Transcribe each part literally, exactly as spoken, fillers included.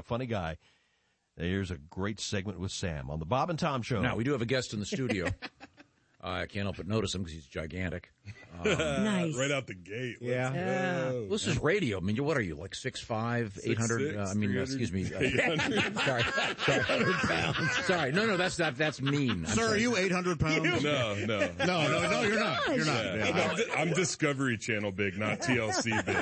funny guy. Here's a great segment with Sam on the Bob and Tom Show. Now, we do have a guest in the studio. uh, I can't help but notice him because he's gigantic. Um, nice. Right out the gate. Yeah. yeah. Well, this is radio. I mean, what are you, like six five, eight hundred? Uh, I mean, uh, excuse me. Uh, sorry. Sorry. pounds. Sorry. No, no, that's not, that's mean. I'm Sir, sorry. are you eight hundred pounds? No, no. No, no, no, you're not. You're not. Yeah. Yeah. I'm, di- I'm Discovery Channel big, not T L C big.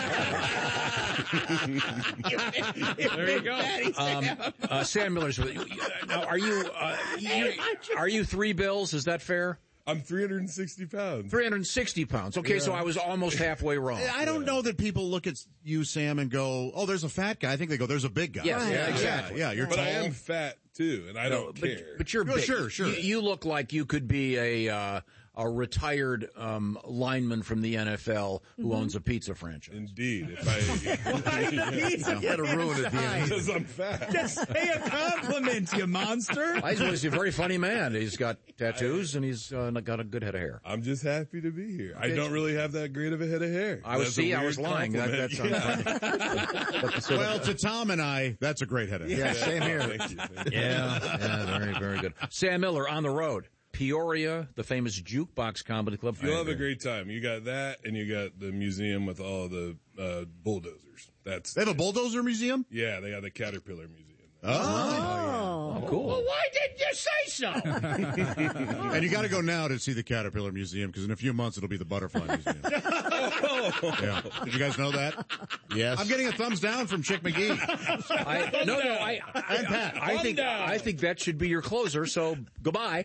There you go. Um, uh, Sam Miller's with you. Now, are you, uh, you, are you three bills? Is that fair? I'm three hundred sixty pounds. three hundred sixty pounds. Okay, Yeah. so I was almost halfway wrong. I don't know that people look at you, Sam, and go, "Oh, there's a fat guy." I think they go, "There's a big guy." Yes, yeah, yeah, exactly. Yeah, you're but tall. I am fat too, and I No, don't but, care. But you're Oh, big. sure, sure. You, you look like you could be a uh, a retired um, lineman from the N F L who mm-hmm. owns a pizza franchise. Indeed, if I you got to ruin it at the end because I'm fat. Just say a compliment, you monster. He's, he's a very funny man. He's got tattoos and he's uh, got a good head of hair. I'm just happy to be here. I don't really have that great of a head of hair. I was That's see, a I was weird lying. That, that's yeah. but, but Well, to Tom and I, that's a great head of hair. Yeah, same here. Thank you, thank you. Yeah, yeah, very, very good. Sam Miller on the road. Peoria, the famous Jukebox Comedy Club. You'll have a great time. You got that, and you got the museum with all the uh, bulldozers. That's They have a bulldozer museum? yeah. They got the Caterpillar Museum. Oh. Oh, cool. Well, why didn't you say so? And you got to go now to see the Caterpillar Museum, because in a few months it'll be the Butterfly Museum. Yeah. Did you guys know that? Yes. I'm getting a thumbs down from Chick McGee. I, no, no, I, I, And Pat. I think I think that should be your closer. So goodbye.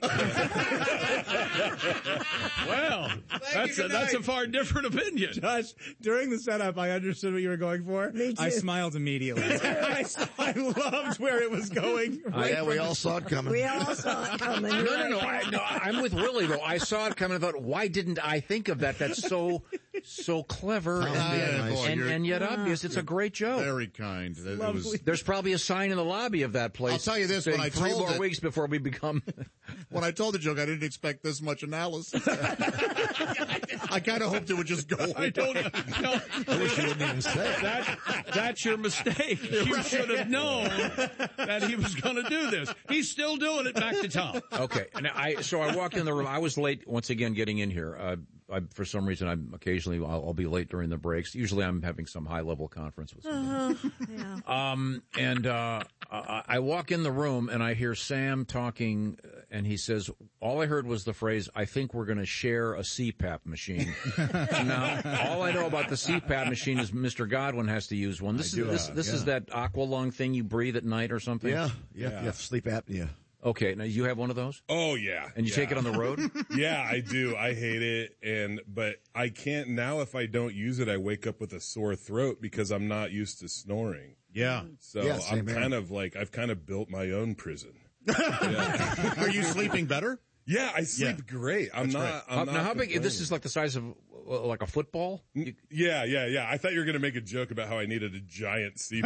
Well, that's a, that's a far different opinion. Josh, during the setup, I understood what you were going for. Me too. I smiled immediately. I, I loved where it was going. Right yeah, we from all the- saw it coming. We all saw it coming. No, no, no, I, no. I'm with Willie though. I saw it coming. I thought, why didn't I think of that? That's so so clever and, yeah, boy, and, you're- and yet obvious. It's a great joke. Very kind. It Lovely. was, There's probably a sign in the lobby of that place. I'll tell you this, saying when I three told more it- weeks before we become. when I told the joke, I didn't expect this much analysis. I kind of hoped it would just go away. I don't know. No, I wish you wouldn't even say it. that, that's your mistake. You should have known that he was going to do this. He's still doing it. Back to Tom. Okay, and I so I walked in the room. I was late once again getting in here. Uh, I, for some reason, I'm occasionally I'll, I'll be late during the breaks. Usually, I'm having some high level conference with someone. Uh, yeah. Um, and uh, I, I walk in the room and I hear Sam talking, and he says, "All I heard was the phrase, I think we're going to share a C PAP machine." Now, all I know about the C PAP machine is Mister Godwin has to use one. This I is do, this uh, this is yeah. that aqua lung thing you breathe at night or something. Yeah, yeah, yeah. You have sleep apnea. Okay, now you have one of those, Oh yeah, and you yeah. take it on the road. Yeah, I do. I hate it, and but I can't now. If I don't use it, I wake up with a sore throat because I'm not used to snoring. Yeah. So Yeah, same I'm here. kind of like I've kind of built my own prison. Are you sleeping better? Yeah, I sleep Yeah. great. I'm That's not. great. I'm How- not now, how big? This complaining. is like the size of uh, like a football. You- Yeah, yeah, yeah. I thought you were going to make a joke about how I needed a giant C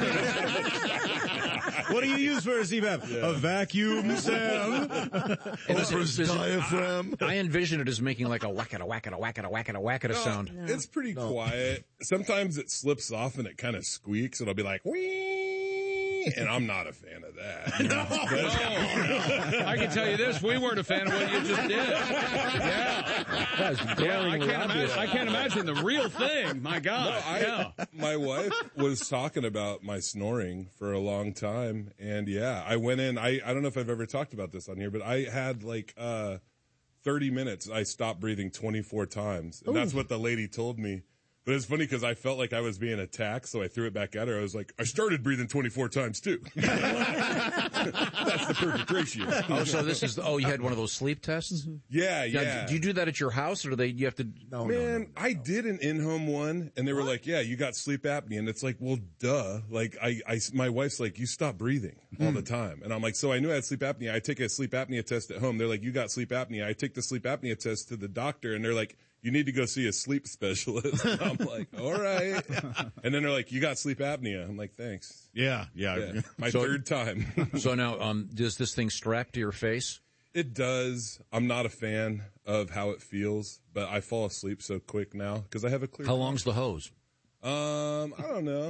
PAP. What do you use for a C PAP? A vacuum, Sam. And this is- this is- Diaphragm. I envision it as making like a whack-a-da, whack-a-da, whack-a-da, whack-a-da, whack-a-da sound. It's pretty quiet. Sometimes it slips off and it kind of squeaks. It'll be like, wee, and I'm not a fan of that. No, no. I can tell you this: we weren't a fan of what you just did. Yeah, yeah. I can't imagine. I can't imagine the real thing. My God. No, I, yeah. my wife was talking about my snoring for a long time, and yeah, I went in. I, I don't know if I've ever talked about this on here, but I had like uh, thirty minutes. I stopped breathing twenty-four times, and that's what the lady told me. But it's funny because I felt like I was being attacked, so I threw it back at her. I was like, I started breathing twenty-four times too. That's the perfect ratio. Oh, so this is oh, you had one of those sleep tests? Yeah, Now, yeah. do you do that at your house, or do they? You have to. No, Man, no, no, no. I did an in-home one, and they were like, "Yeah, you got sleep apnea," and it's like, "Well, duh." Like, I, I, my wife's like, "You stop breathing all the time," and I'm like, "So I knew I had sleep apnea. I take a sleep apnea test at home. They're like, "You got sleep apnea." I take the sleep apnea test to the doctor, and they're like, "You need to go see a sleep specialist." And I'm like, "All right," and then they're like, "You got sleep apnea." I'm like, "Thanks." Yeah, yeah. Yeah, my So- third time. So now, um, does this thing strap to your face? It does. I'm not a fan of how it feels, but I fall asleep so quick now because I have a clear. How long's the hose? Um, I don't know.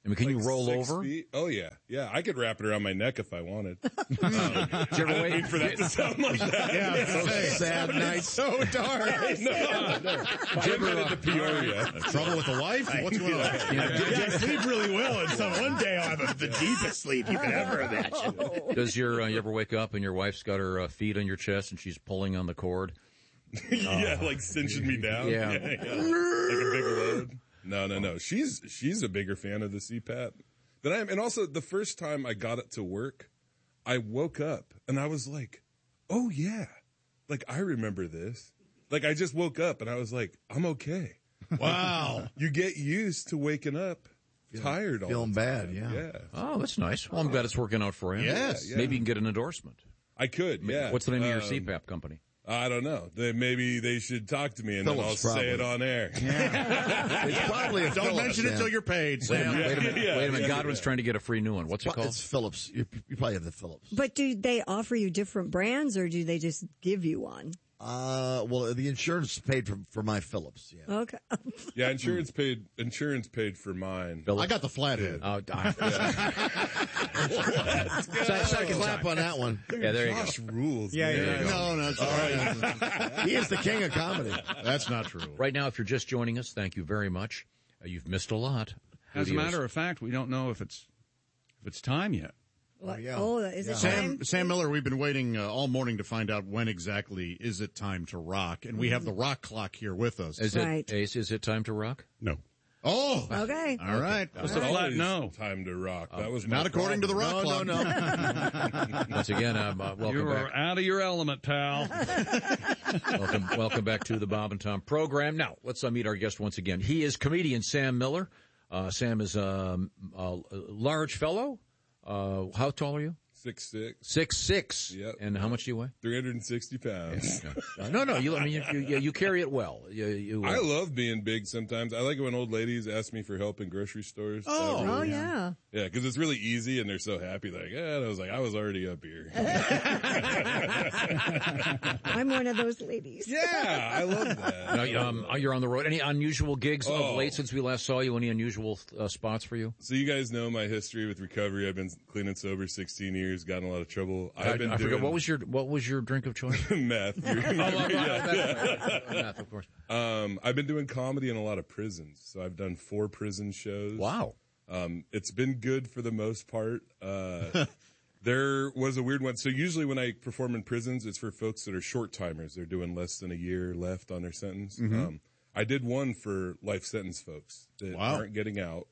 I mean, can Like you roll six over? feet? Oh yeah, yeah. I could wrap it around my neck if I wanted. um, Did you ever wait for that to sound like that? Yeah, it's so sad night. So dark. no, no. Jim headed to Peoria. Trouble with the wife? What's going on? Yeah, I sleep really well, and so one day I'll have the deepest sleep you could ever imagine. Does your uh, you ever wake up and your wife's got her uh, feet on your chest and she's pulling on the cord? yeah, like cinching me down. Yeah. yeah, yeah. Like a big load. No, no, no. She's she's a bigger fan of the C PAP than I am. And also, the first time I got it to work, I woke up and I was like, oh yeah, like I remember this. Like I just woke up and I was like, I'm okay. Wow. You get used to waking up tired all feeling the time. bad, yeah. Yeah. Oh, that's nice. Well, I'm glad it's working out for him. Yes. Yeah. Maybe you can get an endorsement. I could, yeah. What's the name of your Um, C PAP company? I don't know. They, maybe they should talk to me and Phillips, then I'll say it probably. on air. It's probably a Don't Phillips, mention it Sam. till you're paid, Wait a Sam. minute. Wait a minute. yeah, Wait a minute. yeah, Godwin's yeah. trying to get a free new one. What's it called? It's Phillips. You, you probably have the Phillips. But do they offer you different brands, or do they just give you one? Uh, well, the insurance paid for for my Phillips. Yeah. Okay. Yeah, insurance paid. Insurance paid for mine. I got the flathead. Oh, I- So, second clap on that one. yeah, there you go. Josh rules. Yeah, man. yeah, yeah. No, no, it's all right. He is the king of comedy. That's not true. Right now, if you're just joining us, thank you very much. Uh, you've missed a lot. As a Videos. matter of fact, we don't know if it's if it's time yet. What? yeah. Oh, is it Sam, time? Sam Miller, we've been waiting uh, all morning to find out when exactly is it time to rock, and we have the rock clock here with us. Is Right. it Ace? Is it time to rock? No. Oh, Okay. all right. Just a flat Always no. Time to rock. That was my Not according to the problem. rock No, clock. no, no. Once again, um, uh, welcome You are back. out of your element, pal. welcome, welcome back to the Bob and Tom program. Now, let's uh, meet our guest once again. He is comedian Sam Miller. Uh, Sam is um, a large fellow. Uh, how tall are you? Six six, Six six. Yep. And how much do you weigh? three hundred and sixty pounds. Uh, no, no. You, I mean, you, you, you carry it well. You, you, uh, I love being big. Sometimes I like it when old ladies ask me for help in grocery stores. Oh. That Oh, really- yeah. yeah, because it's really easy and they're so happy. Like, yeah, and I was like, I was already up here. I'm one of those ladies. yeah, I love that. Now, um, you're on the road. Any unusual gigs Oh. of late since we last saw you? Any unusual uh, spots for you? So you guys know my history with recovery. I've been clean and sober sixteen years, gotten in a lot of trouble. I've been I, I doing forgot what was your what was your drink of choice? meth. Meth, of course. Um, I've been doing comedy in a lot of prisons. So I've done four prison shows. Wow. Um, it's been good for the most part. Uh, there was a weird one. So usually when I perform in prisons, it's for folks that are short timers. They're doing less than a year left on their sentence. Um, I did one for life sentence folks that Wow. aren't getting out.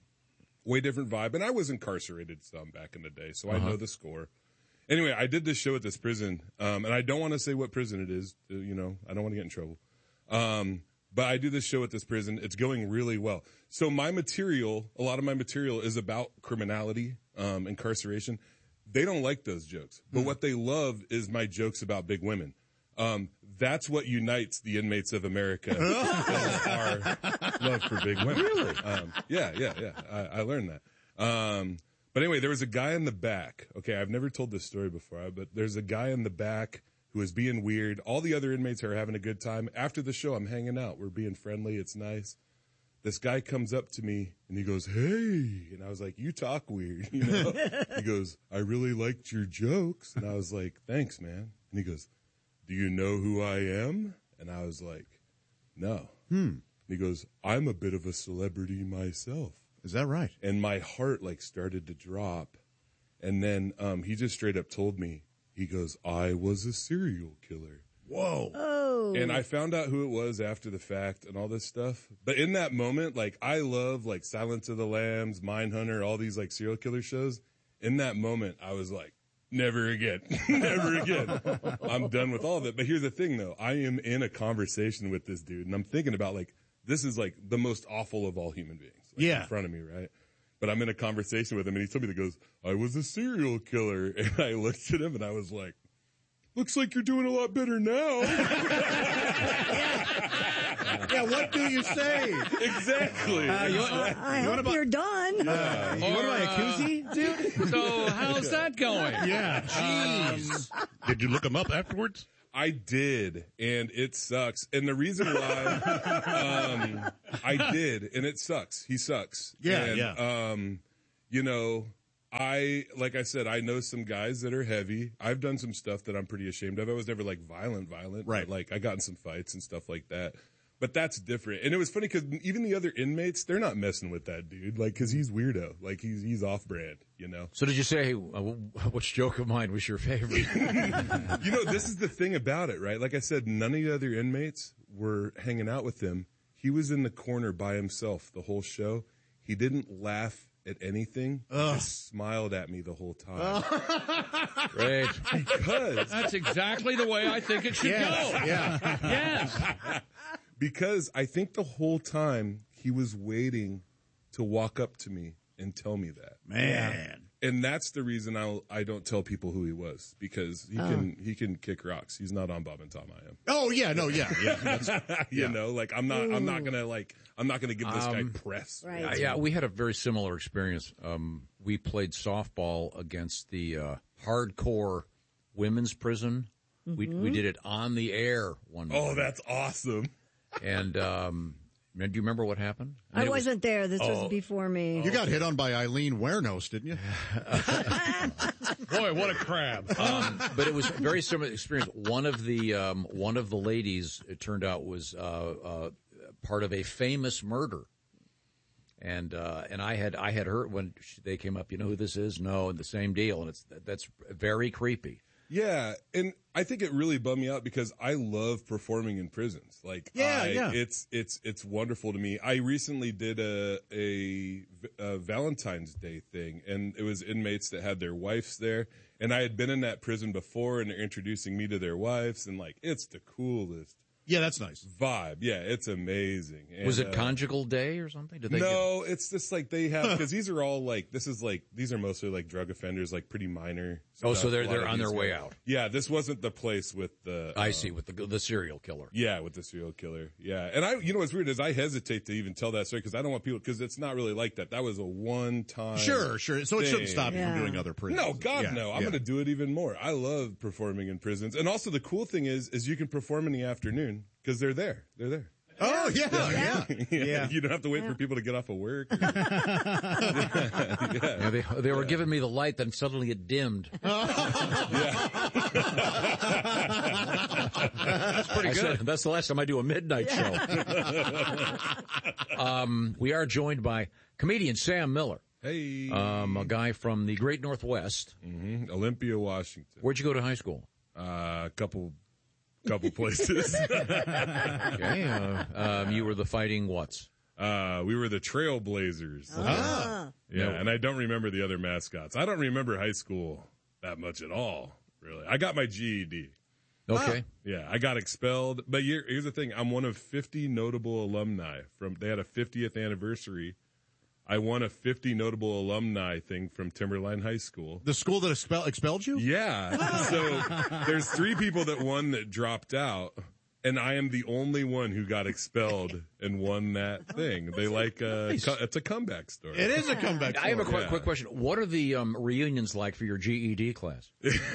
Way different vibe. And I was incarcerated some back in the day, so I know the score. Anyway, I did this show at this prison, um, and I don't want to say what prison it is. uh, You know, I don't want to get in trouble. Um, but I do this show at this prison. It's going really well. So my material, a lot of my material is about criminality, um, incarceration. They don't like those jokes, but what they love is my jokes about big women. Um, that's what unites the inmates of America. is our love for big women. Really? Um, yeah, yeah, yeah. I, I learned that. Um, but anyway, there was a guy in the back. Okay, I've never told this story before, but there's a guy in the back who is being weird. All the other inmates are having a good time. After the show, I'm hanging out. We're being friendly. It's nice. This guy comes up to me and he goes, "Hey," and I was like, "You talk weird," you know. He goes, "I really liked your jokes," and I was like, "Thanks, man." And he goes, "Do you know who I am?" And I was like, "No." Hmm. And he goes, "I'm a bit of a celebrity myself." Is that right? And my heart like started to drop. And then um, he just straight up told me, he goes, "I was a serial killer." Whoa. Oh. And I found out who it was after the fact and all this stuff. But in that moment, like I love like Silence of the Lambs, Mindhunter, all these like serial killer shows. In that moment, I was like, never again, never again. I'm done with all of it. But here's the thing though. I am in a conversation with this dude and I'm thinking about like, this is like the most awful of all human beings. Like, Yeah. in front of me, right? But I'm in a conversation with him and he told me that goes, "I was a serial killer." And I looked at him and I was like, "Looks like you're doing a lot better now." Yeah, what do you say? Exactly. Uh, you, I hope you're done. what am I, a koozie, dude? So how's that going? Yeah. Jeez. Did you look him up afterwards? I did, and it sucks. And the reason why, um, I did, and it sucks. He sucks. Yeah, and, yeah. Um, you know, I, like I said, I know some guys that are heavy. I've done some stuff that I'm pretty ashamed of. I was never like violent, violent. Right. But, like I got in some fights and stuff like that. But that's different. And it was funny because even the other inmates, they're not messing with that dude. Like, cause he's weirdo. Like he's, he's off brand, you know? So did you say, uh, which joke of mine was your favorite? You know, this is the thing about it, right? Like I said, none of the other inmates were hanging out with him. He was in the corner by himself the whole show. He didn't laugh at anything. He just smiled at me the whole time. Great. Because That's exactly the way I think it should Yes, go. yeah. Yes. Because I think the whole time he was waiting to walk up to me and tell me that. Man. And that's the reason I I don't tell people who he was, because he can he can kick rocks. He's not on Bob and Tom. I am. Oh yeah, no, yeah, yeah. That's, you yeah. know, like I'm not I'm not gonna like I'm not gonna give this Um, guy press. Right. Uh, yeah, we had a very similar experience. Um, we played softball against the uh, hardcore women's prison. We we did it on the air one Oh, morning. that's awesome. And um, do you remember what happened? I mean, it was- wasn't there. This Oh. was before me. You got hit on by Eileen Wernos, didn't you? Boy, what a crab. Um, but it was a very similar experience. One of the um, one of the ladies, it turned out, was uh, uh, part of a famous murder, and uh, and I had I had heard when she, they came up. You know who this is? No, and the same deal, and it's that's very creepy. Yeah, and I think it really bummed me out because I love performing in prisons. Like, Yeah, I, yeah. it's it's it's wonderful to me. I recently did a, a a Valentine's Day thing, and it was inmates that had their wives there, and I had been in that prison before, and they're introducing me to their wives, and like it's the coolest Yeah, that's nice. vibe. Yeah, it's amazing. And, Was it uh, conjugal day or something? Did they no, it's just like they have, because these are all like, this is like, these are mostly like drug offenders, like pretty minor. Oh, so stuff. they're- A lot they're of on these their way guys- out. Yeah, this wasn't the place with the. I uh, see, with the the serial killer. Yeah, with the serial killer. Yeah. And I, you know what's weird is I hesitate to even tell that story because I don't want people, because it's not really like that. That was a one time. Sure, sure. So it shouldn't thing. stop you from Yeah. doing other prisons. No, God, Yeah, no. I'm yeah. going to do it even more. I love performing in prisons. And also the cool thing is, is you can perform in the afternoon because they're there. They're there. Oh yeah, yeah, yeah. yeah. You don't have to wait for people to get off of work. Yeah, they they were giving me the light, then suddenly it dimmed. That's pretty I good. said, that's the last time I do a midnight show. um, we are joined by comedian Sam Miller, Hey. um, a guy from the Great Northwest. Mhm. Olympia, Washington. Where'd you go to high school? Uh, a couple, couple places. Okay, uh, um, you were the Fighting What's? uh, we were the Trailblazers. Ah. Yeah, and I don't remember the other mascots. I don't remember high school that much at all, really. I got my G E D. Okay. Yeah, I got expelled. But here, here's the thing. I'm one of fifty notable alumni from, they had a fiftieth anniversary. I won a fifty notable alumni thing from Timberline High School. The school that expel- expelled you? Yeah. So there's three people that won that dropped out, and I am the only one who got expelled and won that thing. They like uh, co- it's a comeback story. It is a comeback. I have a story. quick, quick question. What are the um, reunions like for your G E D class?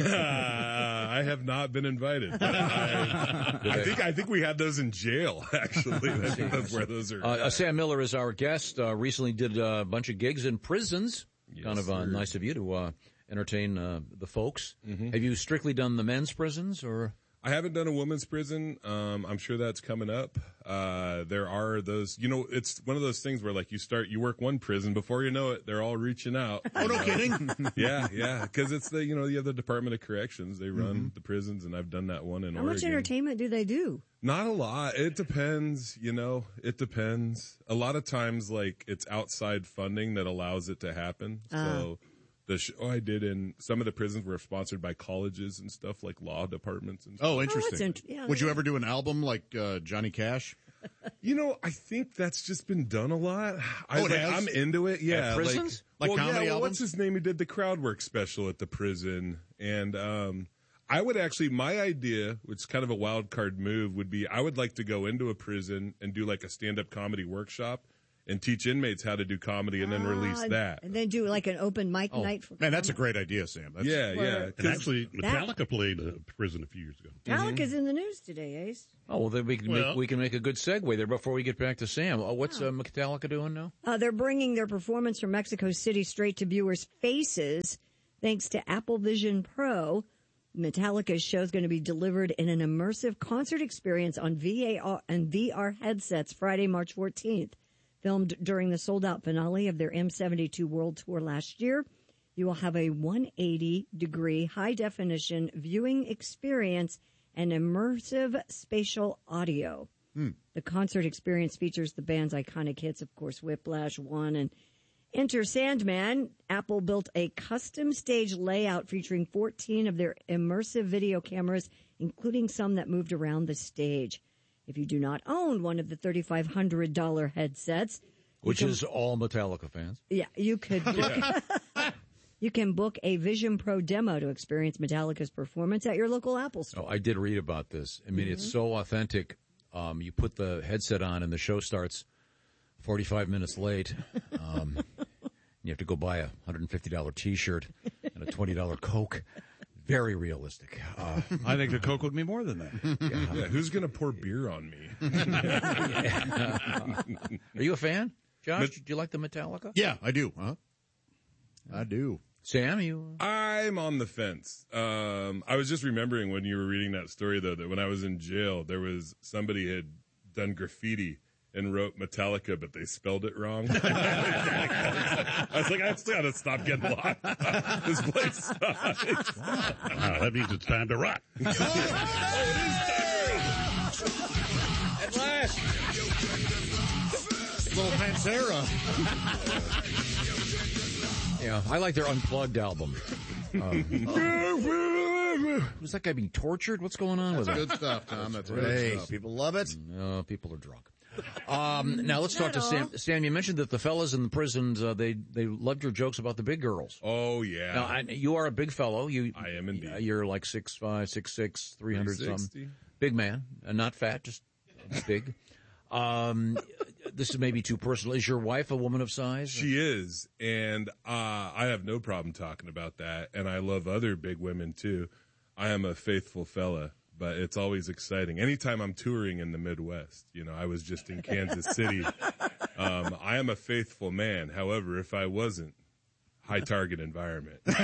I have not been invited. I, I think I think we had those in jail. Actually, I think that's where those are. Uh, uh, Sam Miller is our guest. Uh, recently did a bunch of gigs in prisons. Yes, kind of uh, sir. nice of you to uh, entertain uh, the folks. Mm-hmm. Have you strictly done the men's prisons, or? I haven't done a women's prison. Um, I'm sure that's coming up. Uh, there are those, you know, it's one of those things where like you start, you work one prison, before you know it, they're all reaching out. Oh, no kidding. Yeah, yeah. Cause it's the, you know, you have the Department of Corrections. They run Mm-hmm. the prisons, and I've done that one in How Oregon. much entertainment do they do? Not a lot. It depends, you know, it depends. A lot of times, like, it's outside funding that allows it to happen. So the show I did in some of the prisons were sponsored by colleges and stuff, like law departments and stuff. Oh, interesting. int- yeah, Would you ever do an album like uh, Johnny Cash? You know, I think that's just been done a lot. I, Oh, it like, has? I'm into it. Yeah, At prisons? Like, Like well, comedy yeah, well, albums? what's his name? He did the crowd work special at the prison, and um, I would actually, my idea, which is kind of a wild card move, would be I would like to go into a prison and do like a stand up comedy workshop, and teach inmates how to do comedy and then release Ah, that. And then do like an open mic Oh, night. For Man, that's a great idea, Sam. That's, Yeah, yeah. And actually, That- Metallica played a prison a few years ago. Metallica's in the news today, Ace. Oh, well, then we can, Well- make, we can make a good segue there before we get back to Sam. Oh, what's uh, Metallica doing now? Uh, they're bringing their performance from Mexico City straight to viewers' faces thanks to Apple Vision Pro. Metallica's show is going to be delivered in an immersive concert experience on V A R and V R headsets Friday, March fourteenth. Filmed during the sold-out finale of their M seventy-two World Tour last year, you will have a one hundred eighty degree high-definition viewing experience and immersive spatial audio. Hmm. The concert experience features the band's iconic hits, of course, Whiplash, One, and Enter Sandman. Apple built a custom stage layout featuring fourteen of their immersive video cameras, including some that moved around the stage. If you do not own one of the thirty-five hundred dollars headsets, Which can, is all Metallica fans. yeah, you could book, you can book a Vision Pro demo to experience Metallica's performance at your local Apple store. Oh, I did read about this. I mean, it's so authentic. Um, you put the headset on and the show starts forty-five minutes late. Um, you have to go buy a one hundred fifty dollars T-shirt and a twenty dollars Coke. Very realistic. Uh, I think the Coke would be more than that. Yeah, yeah, who's going to pour beer on me? Are you a fan, Josh? Do you like the Metallica? Yeah, I do. Huh? I do. Sam, you? I'm on the fence. Um, I was just remembering when you were reading that story, though, that when I was in jail, there was somebody had done graffiti and wrote Metallica, but they spelled it wrong. I was like, I still got to stop getting locked. This place sucks. Wow, that means it's time to rock. At last. Little Pantera. Yeah, I like their Unplugged album. Um, oh. Was that guy being tortured? What's going on with That's it? good stuff, Tom. That's good Hey, stuff. people love it. No, people are drunk. Um, now let's talk to Sam. Sam, you mentioned that the fellas in the prisons, uh, they they loved your jokes about the big girls. Oh, yeah. Now, I, you are a big fellow. You, I am indeed. uh, You're like six five, six six, three hundred three sixty. some. Big man, and not fat, just big. Um, this is maybe too personal. Is your wife a woman of size? She is, and uh, I have no problem talking about that, and I love other big women, too. I am a faithful fella, but it's always exciting. Anytime I'm touring in the Midwest, you know, I was just in Kansas City. Um, I am a faithful man. However, if I wasn't, high target environment. There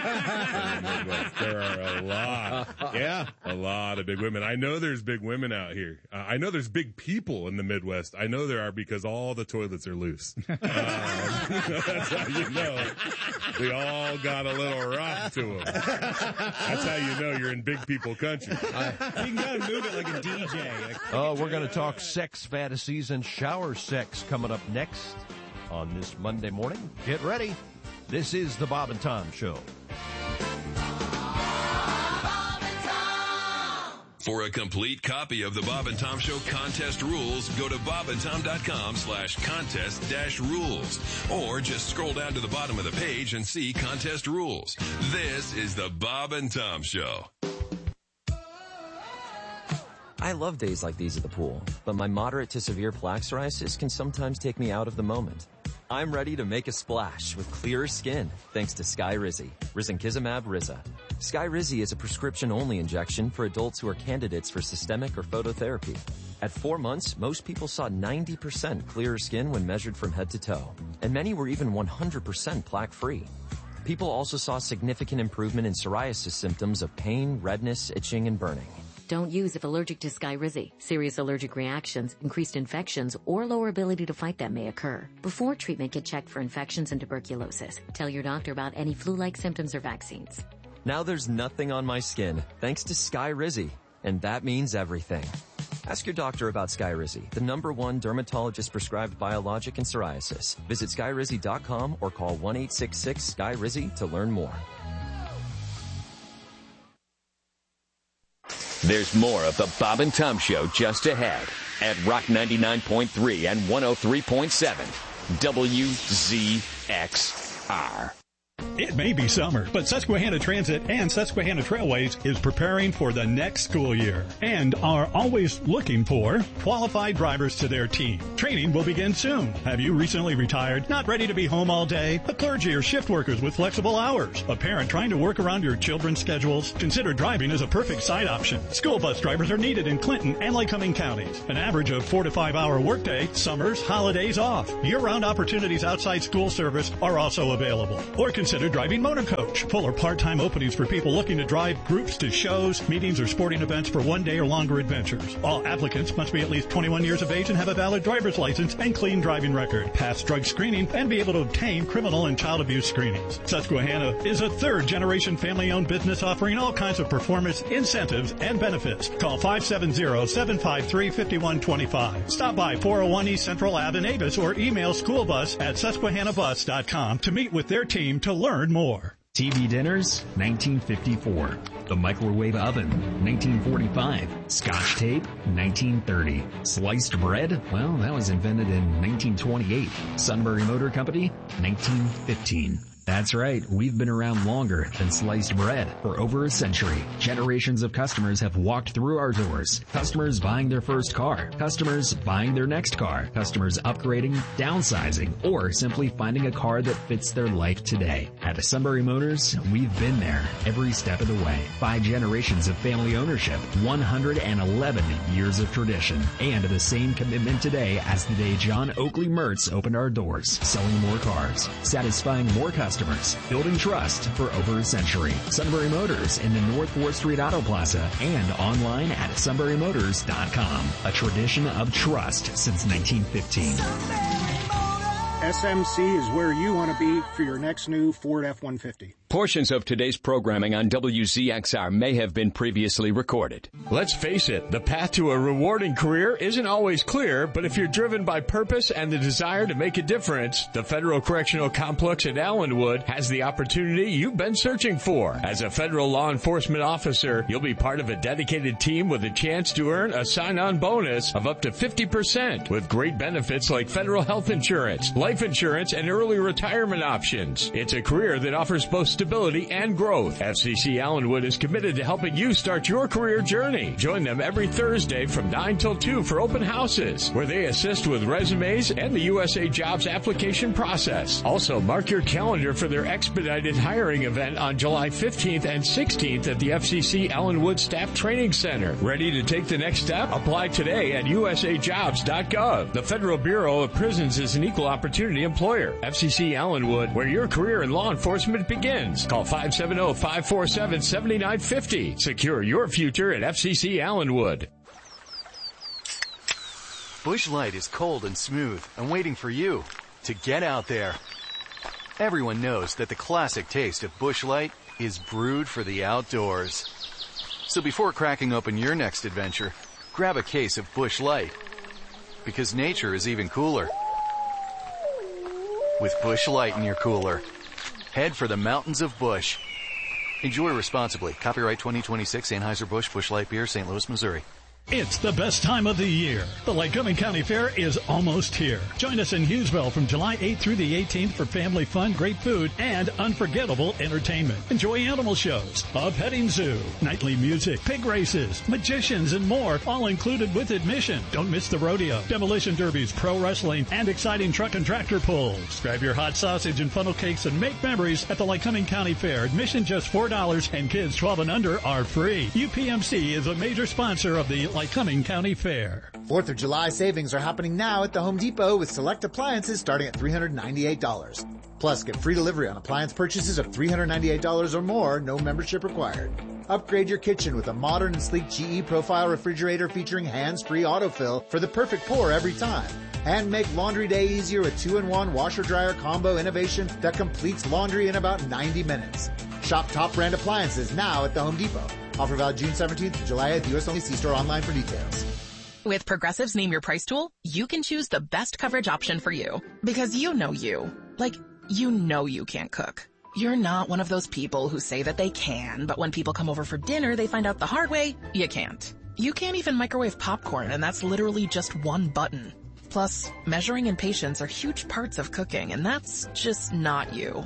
are a lot, Yeah. a lot of big women. I know there's big women out here. Uh, I know there's big people in the Midwest. I know there are because all the toilets are loose. Um, that's how you know. We all got a little rock to them. That's how you know you're in big people country. You can kind of move it like a D J. Like, Oh, we're going to talk sex fantasies and shower sex coming up next on this Monday morning. Get ready. This is the Bob and Tom Show. For a complete copy of the Bob and Tom Show contest rules, go to bobandtom.com slash contest dash rules. Or just scroll down to the bottom of the page and see contest rules. This is the Bob and Tom Show. I love days like these at the pool, but my moderate to severe plaque psoriasis can sometimes take me out of the moment. I'm ready to make a splash with clearer skin thanks to Skyrizi, Risankizumab Riza. Skyrizi is a prescription-only injection for adults who are candidates for systemic or phototherapy. At four months, most people saw ninety percent clearer skin when measured from head to toe, and many were even one hundred percent plaque-free. People also saw significant improvement in psoriasis symptoms of pain, redness, itching, and burning. Don't use if allergic to Skyrizi. Serious allergic reactions, increased infections, or lower ability to fight them may occur. Before treatment, get checked for infections and tuberculosis. Tell your doctor about any flu-like symptoms or vaccines. Now there's nothing on my skin thanks to Skyrizi, and that means everything. Ask your doctor about Skyrizi, the number one dermatologist-prescribed biologic in psoriasis. Visit skyrizi dot com or call one eight six six Sky Rizi to learn more. There's more of the Bob and Tom Show just ahead at Rock ninety-nine point three and one oh three point seven W Z X R. It may be summer, but Susquehanna Transit and Susquehanna Trailways is preparing for the next school year and are always looking for qualified drivers to their team. Training will begin soon. Have you recently retired, not ready to be home all day? A clergy or shift workers with flexible hours? A parent trying to work around your children's schedules? Consider driving as a perfect side option. School bus drivers are needed in Clinton and Lycoming counties. An average of four to five hour workday, summers, holidays off. Year-round opportunities outside school service are also available. Or consider driving motor coach. Full or part-time openings for people looking to drive groups to shows, meetings, or sporting events for one day or longer adventures. All applicants must be at least twenty-one years of age and have a valid driver's license and clean driving record, pass drug screening, and be able to obtain criminal and child abuse screenings. Susquehanna is a third-generation family-owned business offering all kinds of performance, incentives, and benefits. Call five seven zero, seven five three, five one two five. Stop by four oh one East Central Ave in Avis or email schoolbus at susquehanna bus dot com to meet with their team to learn more. T V dinners, nineteen fifty-four. The microwave oven, nineteen forty-five. Scotch tape, nineteen thirty. Sliced bread, well, that was invented in nineteen twenty-eight. Sunbury Motor Company, nineteen fifteen. That's right, we've been around longer than sliced bread. For over a century, generations of customers have walked through our doors. Customers buying their first car, customers buying their next car, customers upgrading, downsizing, or simply finding a car that fits their life today. At Sunbury Motors, we've been there every step of the way. Five generations of family ownership, one hundred eleven years of tradition, and the same commitment today as the day John Oakley Mertz opened our doors, selling more cars, satisfying more customers, building trust for over a century. Sunbury Motors in the North fourth Street Auto Plaza and online at sunbury motors dot com. A tradition of trust since nineteen fifteen. S M C is where you want to be for your next new Ford F one fifty. Portions of today's programming on W Z X R may have been previously recorded. Let's face it, the path to a rewarding career isn't always clear, but if you're driven by purpose and the desire to make a difference, the Federal Correctional Complex at Allenwood has the opportunity you've been searching for. As a federal law enforcement officer, you'll be part of a dedicated team with a chance to earn a sign-on bonus of up to fifty percent with great benefits like federal health insurance, life insurance, and early retirement options. It's a career that offers both stability and growth. F C C Allenwood is committed to helping you start your career journey. Join them every Thursday from nine till two for open houses, where they assist with resumes and the U S A Jobs application process. Also, mark your calendar for their expedited hiring event on July fifteenth and sixteenth at the F C C Allenwood Staff Training Center. Ready to take the next step? Apply today at u s a jobs dot gov. The Federal Bureau of Prisons is an equal opportunity employer. F C C Allenwood, where your career in law enforcement begins. Call five seven zero, five four seven, seven nine five zero. Secure your future at F C C Allenwood. Busch Light is cold and smooth and waiting for you to get out there. Everyone knows that the classic taste of Busch Light is brewed for the outdoors. So before cracking open your next adventure, grab a case of Busch Light, because nature is even cooler with Busch Light in your cooler. Head for the mountains of Busch. Enjoy responsibly. Copyright twenty twenty-six Anheuser-Busch Busch Light Beer, Saint Louis, Missouri. It's the best time of the year. The Lycoming County Fair is almost here. Join us in Hughesville from July eighth through the eighteenth for family fun, great food, and unforgettable entertainment. Enjoy animal shows, a petting zoo, nightly music, pig races, magicians, and more, all included with admission. Don't miss the rodeo, demolition derbies, pro wrestling, and exciting truck and tractor pulls. Grab your hot sausage and funnel cakes and make memories at the Lycoming County Fair. Admission just four dollars, and kids twelve and under are free. U P M C is a major sponsor of the Lycoming County Fair. Fourth of July savings are happening now at the Home Depot with select appliances starting at three hundred ninety-eight dollars. Plus, get free delivery on appliance purchases of three hundred ninety-eight dollars or more, no membership required. Upgrade your kitchen with a modern and sleek G E Profile refrigerator featuring hands-free autofill for the perfect pour every time. And make laundry day easier with two in one washer-dryer combo innovation that completes laundry in about ninety minutes. Shop top brand appliances now at the Home Depot. Offer valid June seventeenth to July eighth. U S only. See store online for details. With Progressive's Name Your Price tool, you can choose the best coverage option for you. Because you know you. Like, you know you can't cook. You're not one of those people who say that they can, but when people come over for dinner, they find out the hard way, you can't. You can't even microwave popcorn, and that's literally just one button. Plus, measuring and patience are huge parts of cooking, and that's just not you.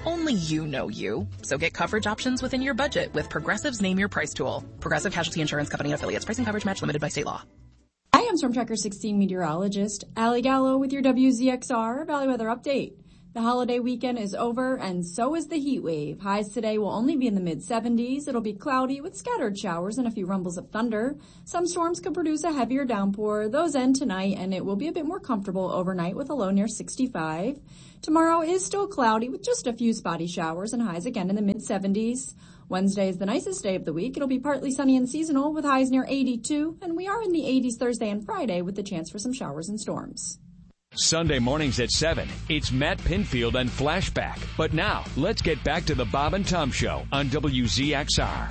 Only you know you. So get coverage options within your budget with Progressive's Name Your Price tool. Progressive Casualty Insurance Company and affiliates. Pricing coverage match limited by state law. I am Storm Tracker sixteen meteorologist Allie Gallo with your W Z X R Valley Weather Update. The holiday weekend is over, and so is the heat wave. Highs today will only be in the mid seventies. It'll be cloudy with scattered showers and a few rumbles of thunder. Some storms could produce a heavier downpour. Those end tonight, and it will be a bit more comfortable overnight with a low near sixty-five. Tomorrow is still cloudy with just a few spotty showers and highs again in the mid seventies. Wednesday is the nicest day of the week. It'll be partly sunny and seasonal with highs near eighty-two, and we are in the eighties Thursday and Friday with the chance for some showers and storms. Sunday mornings at seven, it's Matt Pinfield and Flashback. But now, let's get back to the Bob and Tom Show on W Z X R.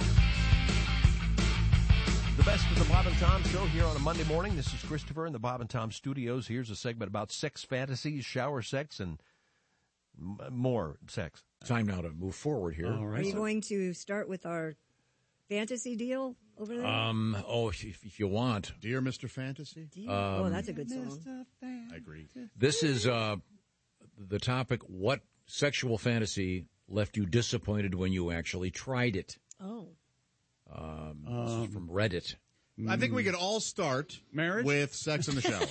The best of the Bob and Tom Show here on a Monday morning. This is Christopher in the Bob and Tom studios. Here's a segment about sex fantasies, shower sex, and m- more sex. Time now to move forward here. All right. Are you going to start with our fantasy deal over there? Um. Oh, if, if you want. Dear Mister Fantasy? Dear, Um, oh, that's a good song. I agree. This is uh, the topic, what sexual fantasy left you disappointed when you actually tried it? Oh. Um, this is from Reddit. I think we could all start Marriage? with sex in the shower.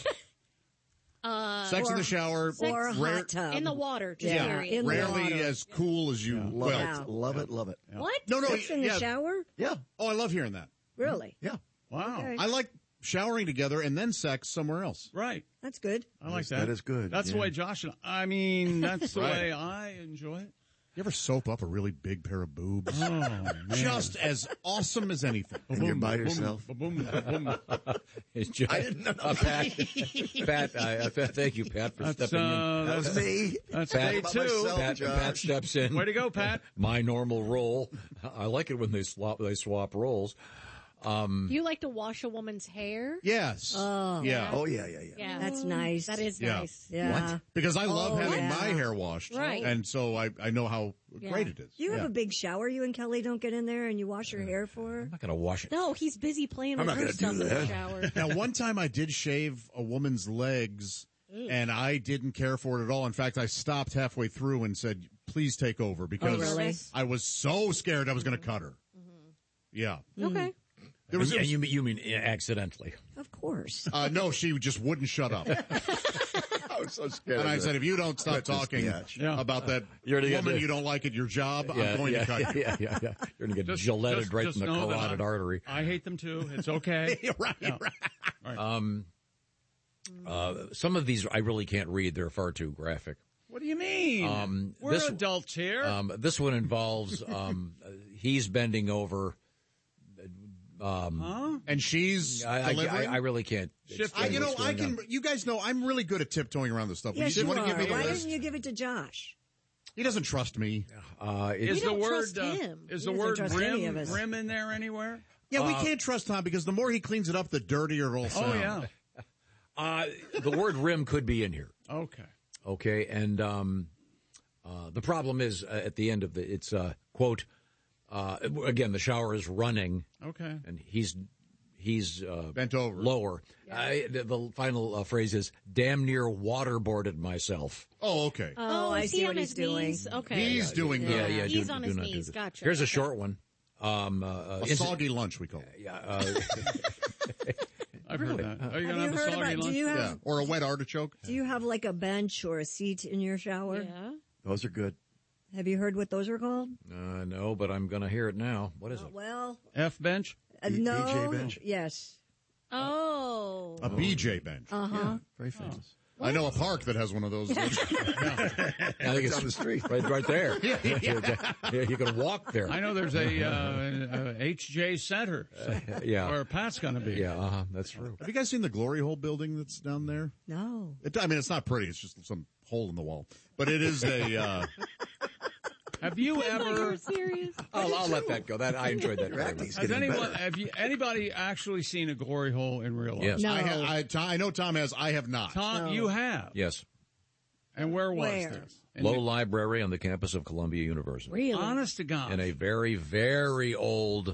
Uh, Sex or, in the shower. Or a rare- hot tub. in the water, just Yeah, period. in the rarely water. as cool as you. Love well, it. Love it. Love it. What? no, no, Sex in the yeah. shower? Yeah. Oh, I love hearing that. Really? Yeah. Wow. Okay. I like showering together and then sex somewhere else. Right. That's good. I like Yes, that. that is good, That's the yeah. way Josh and I mean, that's the Right. way I enjoy it. You ever soap up a really big pair of boobs? Oh, man. Just as awesome as anything. And you're by yourself. Boom, boom, boom. It's just, I didn't know. Uh, Pat, Pat, I, uh, thank you, Pat, for That's, stepping uh, in. That was me. That's Pat, day about two. myself. Pat, Josh. Pat steps in. Way to go, Pat. My normal role. I like it when they swap. They swap roles. Um, You like to wash a woman's hair? Yes. Oh. Yeah. Oh, yeah, yeah, yeah. Yeah. That's nice. That is Yeah. nice. Yeah. Because I love Oh, having yeah. my hair washed. Right. And so I, I know how Yeah. great it is. You have Yeah. a big shower. You and Kelly don't get in there and you wash your hair for her? I'm not going to wash it. No, he's busy playing I'm with not her gonna do stuff in the that. shower. Now, one time I did shave a woman's legs, and I didn't care for it at all. In fact, I stopped halfway through and said, please take over, because Oh, really? I was so scared I was going to cut her. Yeah. Okay. There was, and you, mean- you mean accidentally? Of course. uh, no, she just wouldn't shut up. I was so scared. And I of said, that. if you don't stop Quit this talking biatch. Yeah. about that You're gonna woman get- you don't like at your job, Yeah, I'm going yeah, to cut you. yeah, yeah, yeah. You're going to get Just- gilletted just- right just in the know that carotid I'm- artery. I hate them too. It's okay. right, Yeah. right. Um, uh, some of these I really can't read. They're far too graphic. What do you mean? Um, We're this- adults here. Um, this one involves um, uh, he's bending over. Um, huh? And she's I, I, delivering? I, I really can't. I, explain you know, what's I going can. on. You guys know I'm really good at tiptoeing around this stuff. Yes, you you want to are. give me the Why list? didn't you give it to Josh? He doesn't trust me. Uh, it- Is We the don't word trust uh, him. is He the doesn't word trust any of rim us. rim in there anywhere? Yeah, we Uh, can't trust Tom because the more he cleans it up, the dirtier it'll sound. Oh yeah. uh, the word rim could be in here. Okay. Okay, and um, uh, the problem is uh, at the end of the it's uh, quote uh, again the shower is running. Okay. And he's he's uh, bent over lower. I, the, the final uh, phrase is damn near waterboarded myself. Oh, okay. Oh, I is see he what on he's his doing. knees? Okay. He's doing Yeah, the. yeah. He's do, on do his not do knees. this. Gotcha. Here's a Okay. short one. Um, uh, uh, A inci- soggy lunch, we call it. Yeah, uh, I've Really? heard that. Are Have you gonna you have a heard soggy about? Do lunch? you have? Yeah, or a wet artichoke. Do you have like a bench or a seat in your shower? Yeah. Those are good. Have you heard what those are called? uh, no, but I'm going to hear it now. What is Uh, it? well, F bench. uh, B- no. B J bench? Yes. Oh. A B J bench. Uh huh. Yeah, very famous. I know a park that has one of those. I think it's down the street. right, right there. yeah, yeah, you can walk there. I know there's a, uh, a H J Center. yeah, Where Pat's going to be. yeah, uh-huh, that's true. Have you guys seen the Glory Hole building that's down there? No. It, I mean, it's not pretty. It's just some hole in the wall. But it is a. Uh, Have you You're ever? serious? I'll, I'll let that go. That I enjoyed that. Your very acting's much. Has getting anyone? better. Have you? Anybody actually seen a glory hole in real life? Yes. No. I, ha- I, Tom, I know Tom has. I have not. Tom, No. you have. Yes, And where was Where? this? In Low the- Library on the campus of Columbia University. Really? Honest to God. In a very, very old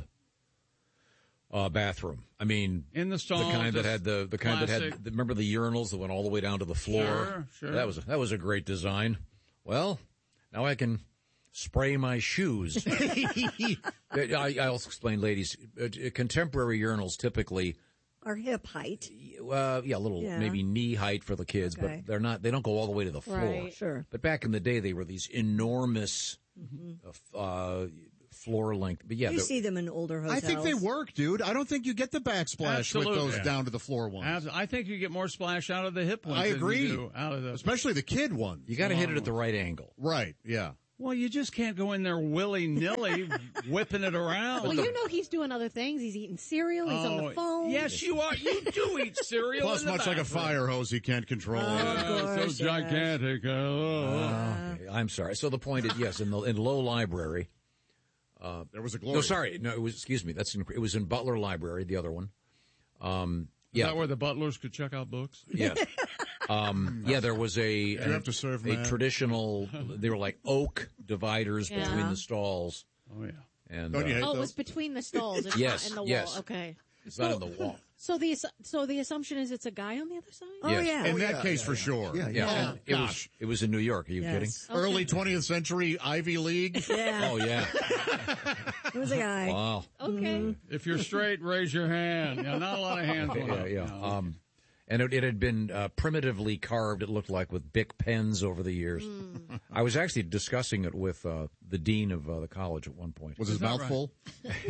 uh, bathroom. I mean, In the the stall, kind that just had the the kind that classic. had. Remember the urinals that went all the way down to the floor? Sure, sure. That was that was a great design. Well, now I can spray my shoes. I, I'll explain, ladies. Uh, contemporary urinals typically Or hip height. Uh, yeah, a little Yeah. maybe knee height for the kids, Okay. but they're not. They don't go all the way to the floor. Right. Sure. But back in the day, they were these enormous Mhm. uh, f- uh, floor length. But yeah, you they're- see them in older I hotels. think they work, dude. I don't think you get the backsplash Absolutely. with those down to the floor ones. Abs- I think you get more splash out of the hip ones. I than you agree. do out of the Especially the kid ones. you got to hit it at the right angle. Right, yeah. Well, you just can't go in there willy nilly whipping it around. Well, you know he's doing other things. He's eating cereal. He's on Oh, the phone. Yes, you are. You do eat cereal. Plus, in the much like a bathroom. fire hose, he can't control. Uh, so gigantic. Uh, Uh, okay, I'm sorry. So the point is, yes, in the in Low Library, uh, there was a No, glory. sorry, no, it was. Excuse me. That's in, it was in Butler Library, the other one. Um, Is yeah, that where the butlers could check out books? yeah, um, yeah. There was a You have to serve a Matt. traditional. They were like oak dividers Yeah. between the stalls. Oh yeah, and Don't you uh, hate Oh, it those? was between the stalls. It's Yes, not in the yes. wall. Okay. It's not in the wall. So the assu- so the assumption is it's a guy on the other side. Oh, Yes. yeah. In Oh, that yeah, case, yeah, for yeah. sure. Yeah, Yeah, yeah. and it was it was in New York. Are you Yes. Okay. Early twentieth century Ivy League. Yeah. kidding? Oh yeah. It was a guy. Wow. Okay. If you're straight, raise your hand. Yeah, not a lot of hands. going Yeah, up, yeah. no. Um, and it, it had been uh, primitively carved, it looked like, with Bic pens over the years. Mm. I was actually discussing it with uh, the dean of uh, the college at one point. Was his Is that mouth right? full?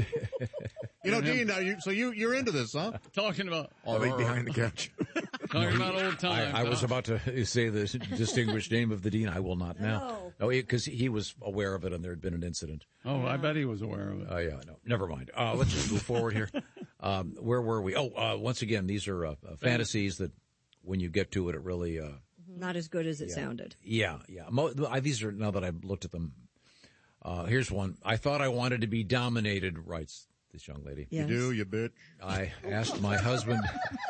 You know, Dean, now you, so you, you're into this, huh? Talking about I'll be behind the couch. talking about old times. I, I was huh? about to say the distinguished name of the dean. I will not now. No, because he was aware of it and there had been an incident. Oh, I bet he was aware of it. Oh, yeah, no, never mind. Uh, let's just move forward here. Um, where were we? Oh, uh, once again, these are uh, uh, fantasies that when you get to it, it really... Uh, Not as good as it Yeah. sounded. Yeah, yeah. Mo- I, these are, now that I've looked at them, uh, here's one. I thought I wanted to be dominated, writes this young lady. Yes. You do, you bitch. I asked my husband,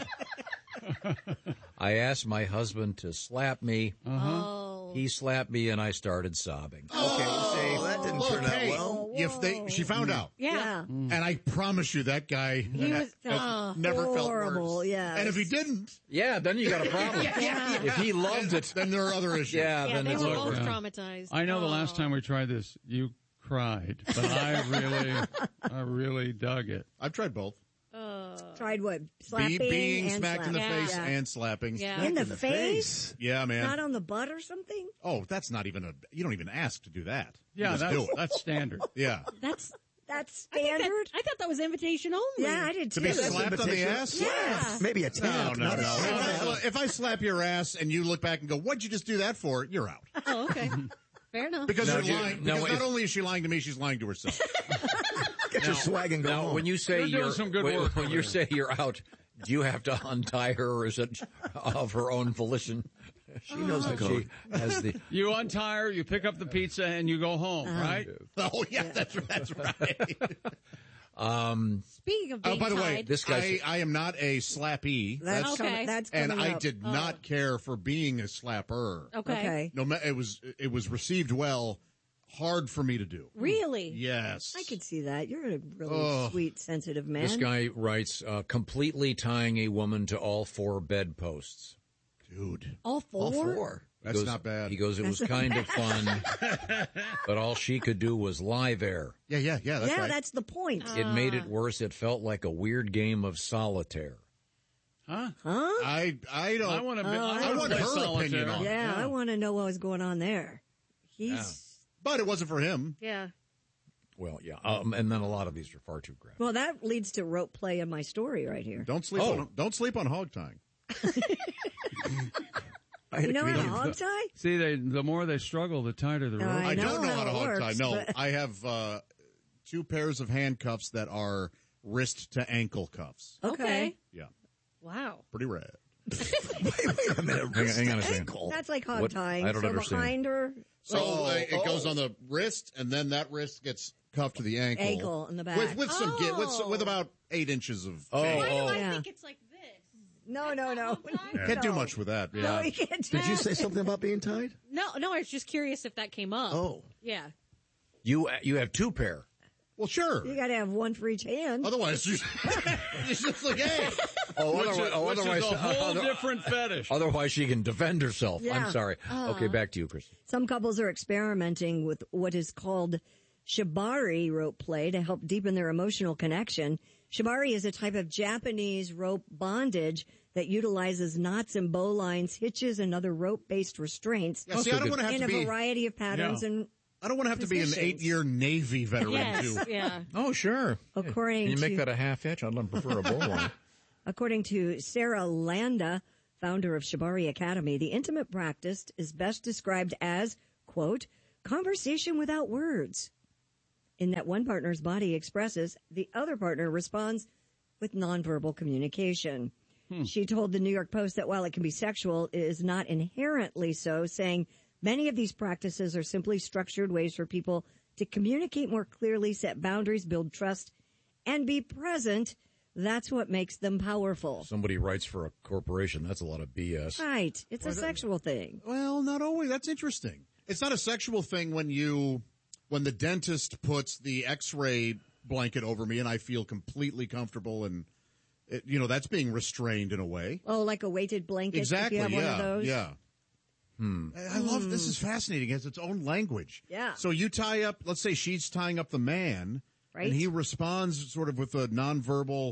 I asked my husband to slap me. Oh. He slapped me and I started sobbing. Okay, see, that didn't Look, turn out hey, well. if they, she found out. Yeah. And I promise you, that guy He was uh, oh, never felt horrible, worse. yes. And if he didn't, Yeah, then you got a problem. Yeah. If he loved it, then there are other issues. yeah, Yeah, then they it's were over. both Yeah. traumatized. I know the Oh. last time we tried this, you cried, but I really, I really dug it. I've tried both. Uh, Tried what? Be, Slapping being and smacked in the slapping. face Yeah. and slapping. Yeah. In the, In the face? face. Yeah, man. Not on the butt or something? Oh, that's not even a. You don't even ask to do that. You Yeah, just that's, do it. that's standard. Yeah. that's That's I think that- standard? I thought that was invitation only. Yeah, I did To too. be slapped on the invitation. ass? Yeah. Maybe a No, tap. no, not no. a If slap. I, if I slap your ass and you look back and go, "What'd you just do that for?" You're out. Oh, okay. Fair enough. Because Now, you're do you- lying. now, Because if- not only is she lying to me, she's lying to herself. Get your swag and go Now, home. when you say You're doing you're, some good when, work when over you there. say you're out, do you have to untie her, or is it of her own volition? She knows the She code. has the. You untie her, you pick up the pizza, and you go home, Uh-huh. right? Oh yeah, that's that's right. Um, Speaking of Oh, being by the way, tied, this guy's- I, I am not a slappee. That's, Okay. coming, that's and coming I up. did not care for being a slapper. okay. Okay. No, ma- it was it was received well. Hard for me to do. Really? Yes, I could see that. You're a really Oh. sweet, sensitive man. this guy writes, uh, completely tying a woman to all four bedposts. dude. All four? All four. He That's goes- not bad. He goes, it was That's not kind of fun, but all she could do was lie there. Yeah, yeah, yeah. That's yeah, right. that's the point. It made Ah. it worse. It felt like a weird game of solitaire. Huh? Huh? I I don't. I want to. Oh, I, I wanna want play her solitaire. opinion on it. Yeah, I want to know what was going on there. He's But it wasn't for him. Yeah. Well, yeah, um, and then a lot of these are far too graphic. well. That leads to rope play in my story right here. Don't sleep Oh. on don't sleep on hog tying. You know how to hog tie? See, they the more they struggle, the tighter the rope. I I know don't know how how to it hog tie. works, No, but- I have uh, two pairs of handcuffs that are wrist to ankle cuffs. Okay. Yeah, Wow. pretty rad. wait, wait a minute. Hang on, hang on a Wrist to second. ankle. That's like hog What? tying. I don't so understand. behind her, So Oh, uh, it goes oh. on the wrist, and then that wrist gets cuffed to the ankle. Ankle in the back. with with some gi- with Oh. with about eight inches of. Oh, tape. Why do I Yeah. think it's like this? no, no, no. Can't do No. much with that. No, Yeah. you can't do Did you say something about being tied? No, no. I was just curious if that came up. Oh. Yeah. You you have two pair. Well, sure. You got to have one for each hand. Otherwise, it's just like, hey. Oh, which otherwise, is, oh, which otherwise, is a whole other- different fetish. Otherwise, she can defend herself. Yeah. I'm sorry. Uh. Okay, back to you, Chris. Some couples are experimenting with what is called shibari rope play to help deepen their emotional connection. Shibari is a type of Japanese rope bondage that utilizes knots and bowlines, hitches, and other rope-based restraints Yeah, see, I don't want to have in to a be variety of patterns Yeah. and I don't want to have to be an positions. eight-year Navy veteran, Yes, too. yeah. Oh, sure. According Can you make to- that a half inch? I'd prefer a bowl line. According to Sarah Landa, founder of Shibari Academy, the intimate practice is best described as, quote, conversation without words, in that one partner's body expresses, the other partner responds with nonverbal communication. Hmm. She told the New York Post that while it can be sexual, it is not inherently so, saying many of these practices are simply structured ways for people to communicate more clearly, set boundaries, build trust, and be present. That's what makes them powerful. Somebody writes for a corporation. That's a lot of B S. Right. It's a Well, that- sexual thing. Well, not always. That's interesting. It's not a sexual thing when you, when the dentist puts the X-ray blanket over me and I feel completely comfortable and, it, you know, that's being restrained in a way. Oh, like a weighted blanket? Exactly. If you have yeah. one of those? Yeah. Hmm. I I love this. Is fascinating. It has its own language. Yeah. So you tie up. Let's say she's tying up the man, Right. and he responds sort of with a nonverbal,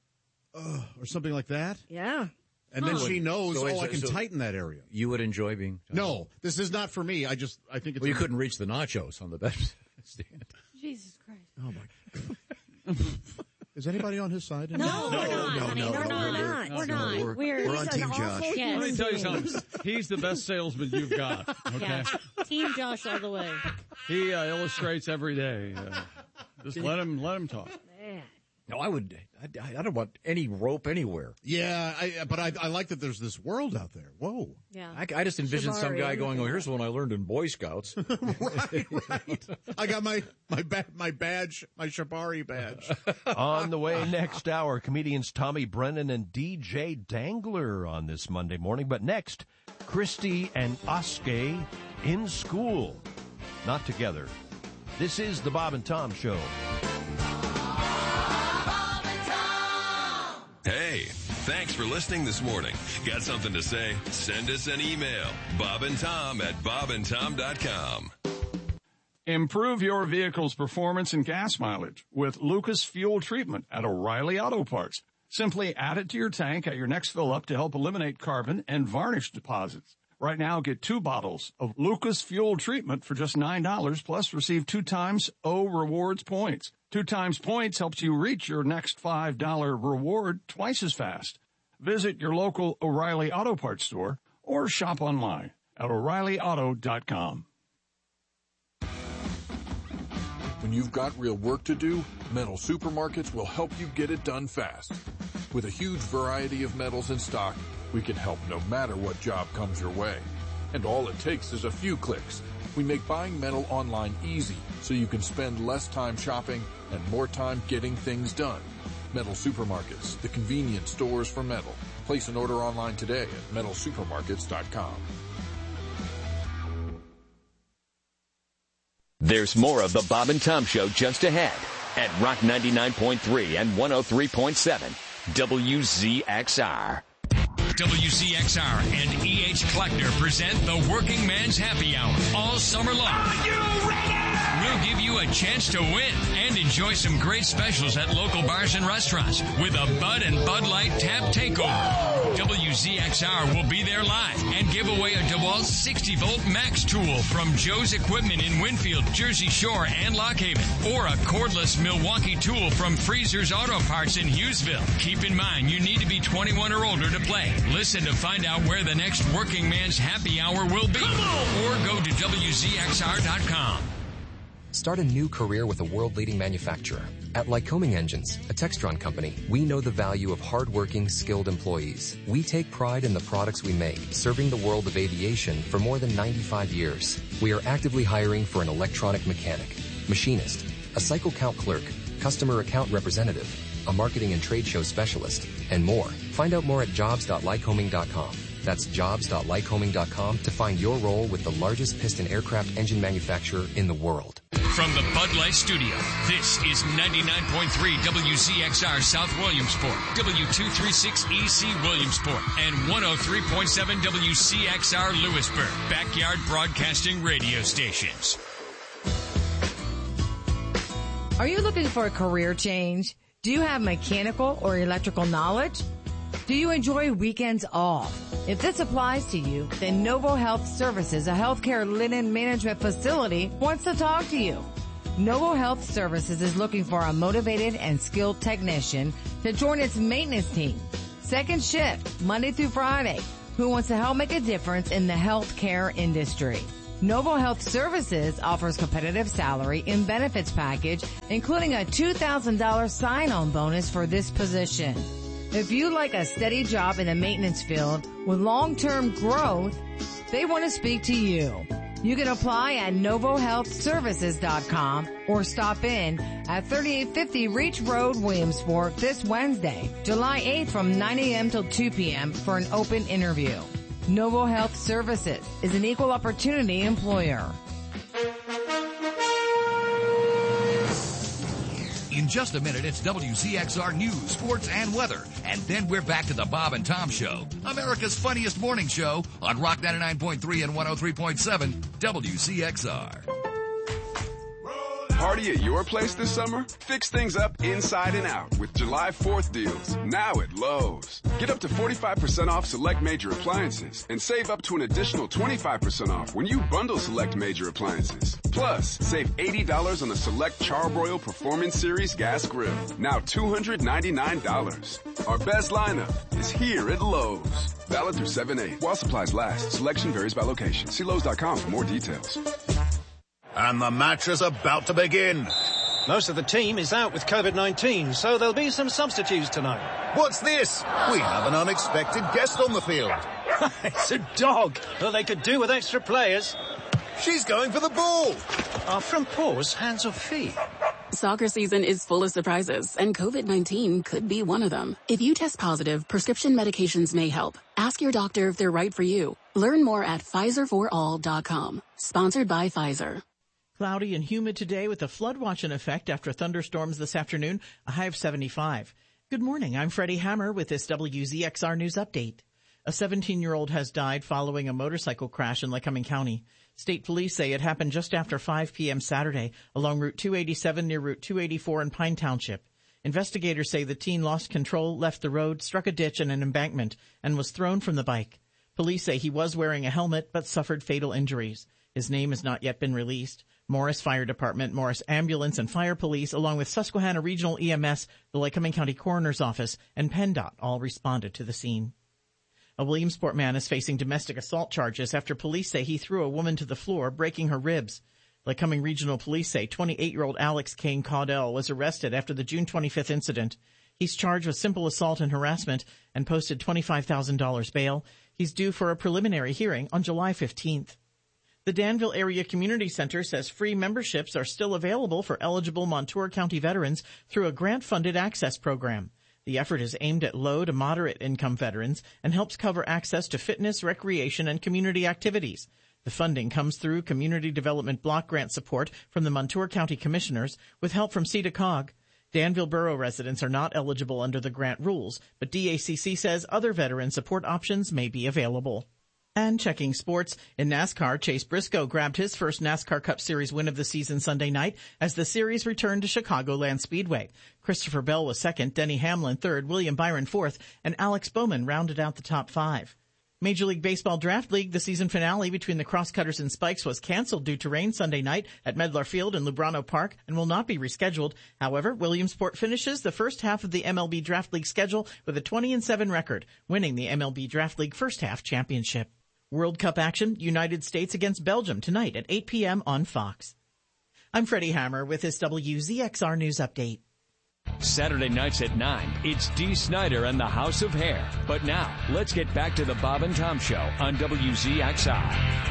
uh, or something like that. Yeah. And Huh. then she knows, So oh, it's- I can so- tighten that area. You would enjoy being. No, this is not for me. I just, I think it's. Well, you a- couldn't reach the nachos on the bed stand. Jesus Christ. Oh my. Is anybody on his side? No, we're not, honey. We're not. We're not. We're- We're, we're on He's an Team Josh. awful Yes. Let me tell you human something. being. He's the best salesman you've got. Okay, Yeah. Team Josh all the way. he uh, illustrates every day. Uh, just let him let him talk. Man. No, I would. I, I don't want any rope anywhere. Yeah, I, but I, I like that there's this world out there. Whoa. Yeah. I, I just envisioned some Shibari, guy I'm going, looking "Oh, here's the one I learned in Boy Scouts." right, right. I got my my ba- my badge, my Shibari badge. On the way next hour, comedians Tommy Brennan and D J Dangler on this Monday morning. But next, Christy and Oskay in school. Not together. This is the Bob and Tom Show. Hey, thanks for listening this morning. Got something to say? Send us an email. Bob and Tom at bob and tom dot com. Improve your vehicle's performance and gas mileage with Lucas Fuel Treatment at O'Reilly Auto Parts. Simply add it to your tank at your next fill-up to help eliminate carbon and varnish deposits. Right now, get two bottles of Lucas Fuel Treatment for just nine dollars, plus receive two times O Rewards points. Two times points helps you reach your next five dollar reward twice as fast. Visit your local O'Reilly Auto Parts store or shop online at o'reilly auto dot com. When you've got real work to do, Metal Supermarkets will help you get it done fast. With a huge variety of metals in stock, we can help no matter what job comes your way. And all it takes is a few clicks. We make buying metal online easy so you can spend less time shopping and more time getting things done. Metal Supermarkets, the convenient stores for metal. Place an order online today at metal supermarkets dot com. There's more of the Bob and Tom Show just ahead at Rock ninety-nine point three and one oh three point seven W Z X R. W Z X R and E H Kleckner present the Working Man's Happy Hour all summer long. Are you ready? We'll give you a chance to win and enjoy some great specials at local bars and restaurants with a Bud and Bud Light Tap Takeover. W Z X R will be there live and give away a DeWalt sixty volt Max tool from Joe's Equipment in Winfield, Jersey Shore, and Lock Haven, or a cordless Milwaukee tool from Freezer's Auto Parts in Hughesville. Keep in mind, you need to be twenty-one or older to play. Listen to find out where the next Working Man's Happy Hour will be, or go to W Z X R dot com. Start a new career with a world-leading manufacturer. At Lycoming Engines, a Textron company, we know the value of hardworking, skilled employees. We take pride in the products we make, serving the world of aviation for more than ninety-five years. We are actively hiring for an electronic mechanic, machinist, a cycle count clerk, customer account representative, a marketing and trade show specialist, and more. Find out more at jobs dot lycoming dot com. That's jobs dot lycoming dot com to find your role with the largest piston aircraft engine manufacturer in the world. From the Bud Light Studio, this is ninety-nine point three W Z X R South Williamsport, W two thirty-six E C Williamsport, and one oh three point seven W C X R Lewisburg, backyard broadcasting radio stations. Are you looking for a career change? Do you have mechanical or electrical knowledge? Do you enjoy weekends off? If this applies to you, then Novo Health Services, a healthcare linen management facility, wants to talk to you. Novo Health Services is looking for a motivated and skilled technician to join its maintenance team. Second shift, Monday through Friday, who wants to help make a difference in the healthcare industry. Novo Health Services offers competitive salary and benefits package, including a two thousand dollars sign-on bonus for this position. If you like a steady job in the maintenance field with long-term growth, they want to speak to you. You can apply at novo health services dot com or stop in at thirty-eight fifty Reach Road, Williamsport this Wednesday, July eighth from nine a.m. till two p.m. for an open interview. Novo Health Services is an equal opportunity employer. In just a minute, it's W Z X R News, Sports, and Weather. And then we're back to the Bob and Tom Show, America's funniest morning show on Rock ninety-nine point three and one oh three point seven W Z X R. Party at your place this summer? Fix things up inside and out with July fourth deals, now at Lowe's. Get up to forty-five percent off select major appliances and save up to an additional twenty-five percent off when you bundle select major appliances. Plus, save eighty dollars on the select Charbroil Performance Series gas grill, now two hundred ninety-nine dollars. Our best lineup is here at Lowe's. Valid through seven eight. While supplies last, selection varies by location. See Lowe's dot com for more details. And the match is about to begin. Most of the team is out with COVID nineteen, so there'll be some substitutes tonight. What's this? We have an unexpected guest on the field. It's a dog. Well, they could do with extra players. She's going for the ball. Are front paws hands or feet? Soccer season is full of surprises, and COVID nineteen could be one of them. If you test positive, prescription medications may help. Ask your doctor if they're right for you. Learn more at Pfizer for all dot com. Sponsored by Pfizer. Cloudy and humid today with a flood watch in effect after thunderstorms this afternoon, a high of seventy-five. Good morning, I'm Freddie Hammer with this W Z X R News Update. A seventeen-year-old has died following a motorcycle crash in Lycoming County. State police say it happened just after five p.m. Saturday along Route two eighty-seven near Route two eighty-four in Pine Township. Investigators say the teen lost control, left the road, struck a ditch and an embankment, and was thrown from the bike. Police say he was wearing a helmet but suffered fatal injuries. His name has not yet been released. Morris Fire Department, Morris Ambulance and Fire Police, along with Susquehanna Regional E M S, the Lycoming County Coroner's Office, and PennDOT all responded to the scene. A Williamsport man is facing domestic assault charges after police say he threw a woman to the floor, breaking her ribs. Lycoming Regional Police say twenty-eight-year-old Alex Kane Caudell was arrested after the June twenty-fifth incident. He's charged with simple assault and harassment and posted twenty-five thousand dollars bail. He's due for a preliminary hearing on July fifteenth. The Danville Area Community Center says free memberships are still available for eligible Montour County veterans through a grant-funded access program. The effort is aimed at low to moderate-income veterans and helps cover access to fitness, recreation, and community activities. The funding comes through Community Development Block Grant support from the Montour County Commissioners with help from C D C O G. Danville Borough residents are not eligible under the grant rules, but D A C C says other veteran support options may be available. And checking sports, in NASCAR, Chase Briscoe grabbed his first NASCAR Cup Series win of the season Sunday night as the series returned to Chicagoland Speedway. Christopher Bell was second, Denny Hamlin third, William Byron fourth, and Alex Bowman rounded out the top five. Major League Baseball Draft League, the season finale between the Crosscutters and Spikes was canceled due to rain Sunday night at Medlar Field and Lubrano Park and will not be rescheduled. However, Williamsport finishes the first half of the M L B Draft League schedule with a twenty and seven record, winning the M L B Draft League first half championship. World Cup action, United States against Belgium tonight at eight p.m. on Fox. I'm Freddie Hammer with this W Z X R News Update. Saturday nights at nine, it's Dee Snider and the House of Hair. But now, let's get back to the Bob and Tom Show on W Z X R.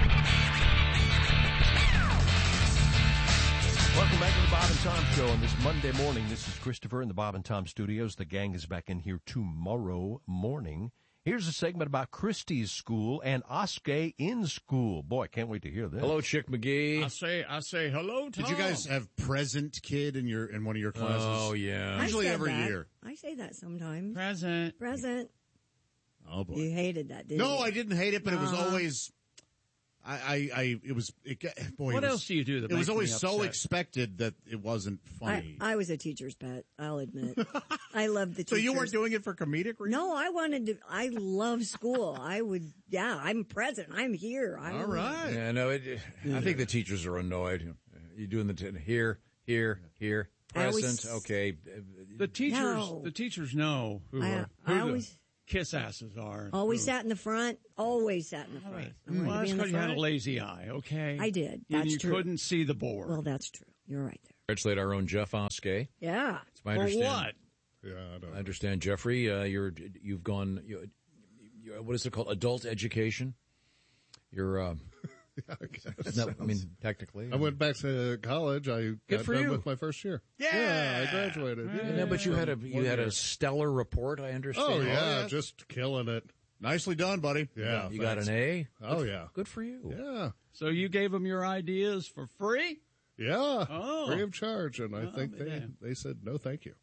Welcome back to the Bob and Tom Show on this Monday morning. This is Christopher in the Bob and Tom studios. The gang is back in here tomorrow morning. Here's a segment about Christie's school and Oskay in school. Boy, can't wait to hear this. Hello, Chick McGee. I say, I say hello, Tom. Did you guys have present kid in your in one of your classes? Oh, yeah. Usually I said every that. year. I say that sometimes. Present. Present. Oh boy. You hated that, didn't no, you? I didn't hate it, but it was Uh-huh. always. I, I, I, it was. It, got- boy, What it was, else do you do that It was makes me always so upset? expected that it wasn't funny. I, I was a teacher's pet. I'll admit. I loved the so teachers. you weren't doing it for comedic reasons? No, I wanted to. I love school. I would. Yeah, I'm present. I'm here. I'm, All right. Yeah, no, it, I think the teachers are annoyed. You're doing the t- here, here, here, I always- present. Okay. The teachers, No. the teachers know who, I- are, I who the always- kiss asses are. Always Who- sat in the front. Always sat in the front. I wanted Well, to that's be in the because you had a front. lazy eye, okay? I did. And That's you true. couldn't see the board. Well, that's true. You're right there. Congratulate our own Jeff Oskay. Yeah. It's my For understand- what? Yeah, I don't I understand, Jeffrey. Uh, you're you've gone. You, you, what is it called? Adult education. You're. Uh, I guess. no, I mean, technically. I went back to college. I got for done you. with my first year. Yeah. I graduated. Yeah, Yeah, but you had a From you one had year. a stellar report. I understand. Oh yeah, just killing it. Nicely done, buddy. Yeah, you got thanks. an A. Oh Good- yeah, good for you. Yeah, So you gave them your ideas for free? yeah, Oh. free of charge, and I Oh, think they damn. they said no, thank you.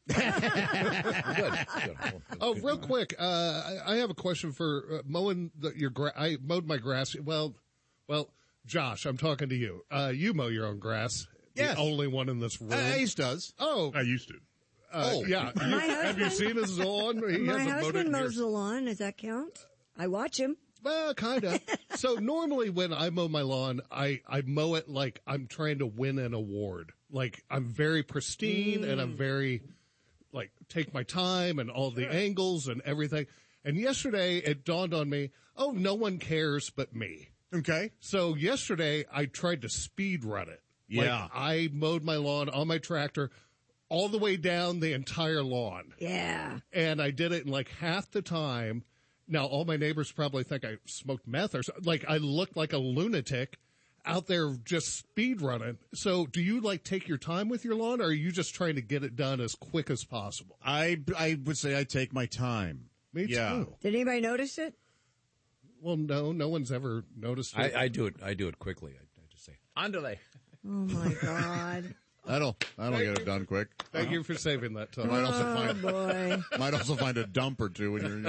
Good. Good. Oh, real quick, uh, I, I have a question for uh, mowing the, your grass. I mowed my grass. Well, well, Josh, I'm talking to you. Uh, you mow your own grass. Yes. The only one in this room. Uh, Ace does. Oh, I used to. uh, Oh. yeah. My You- have you husband- seen his lawn? He My hasn't mowed it husband in mows years. the lawn. Does that count? I watch him. Well, kind of. So normally when I mow my lawn, I, I mow it like I'm trying to win an award. Like I'm very pristine and I'm very, like, take my time and all the angles and everything. And yesterday it dawned on me, oh, no one cares but me. Okay. So yesterday I tried to speed run it. Yeah. Like, I mowed my lawn on my tractor all the way down the entire lawn. Yeah. And I did it in like half the time. Now, all my neighbors probably think I smoked meth or something. Like, I looked like a lunatic out there just speed running. So, do you, like, take your time with your lawn, or are you just trying to get it done as quick as possible? I, I would say I take my time. Me Yeah. too. Did anybody notice it? Well, no, no one's ever noticed it. I, I do it. I do it quickly. I, I just say, "Andale." Oh my God. That'll that'll get it done quick. Thank you for saving that You time. might also Oh find boy. might also find a dump or two when you're.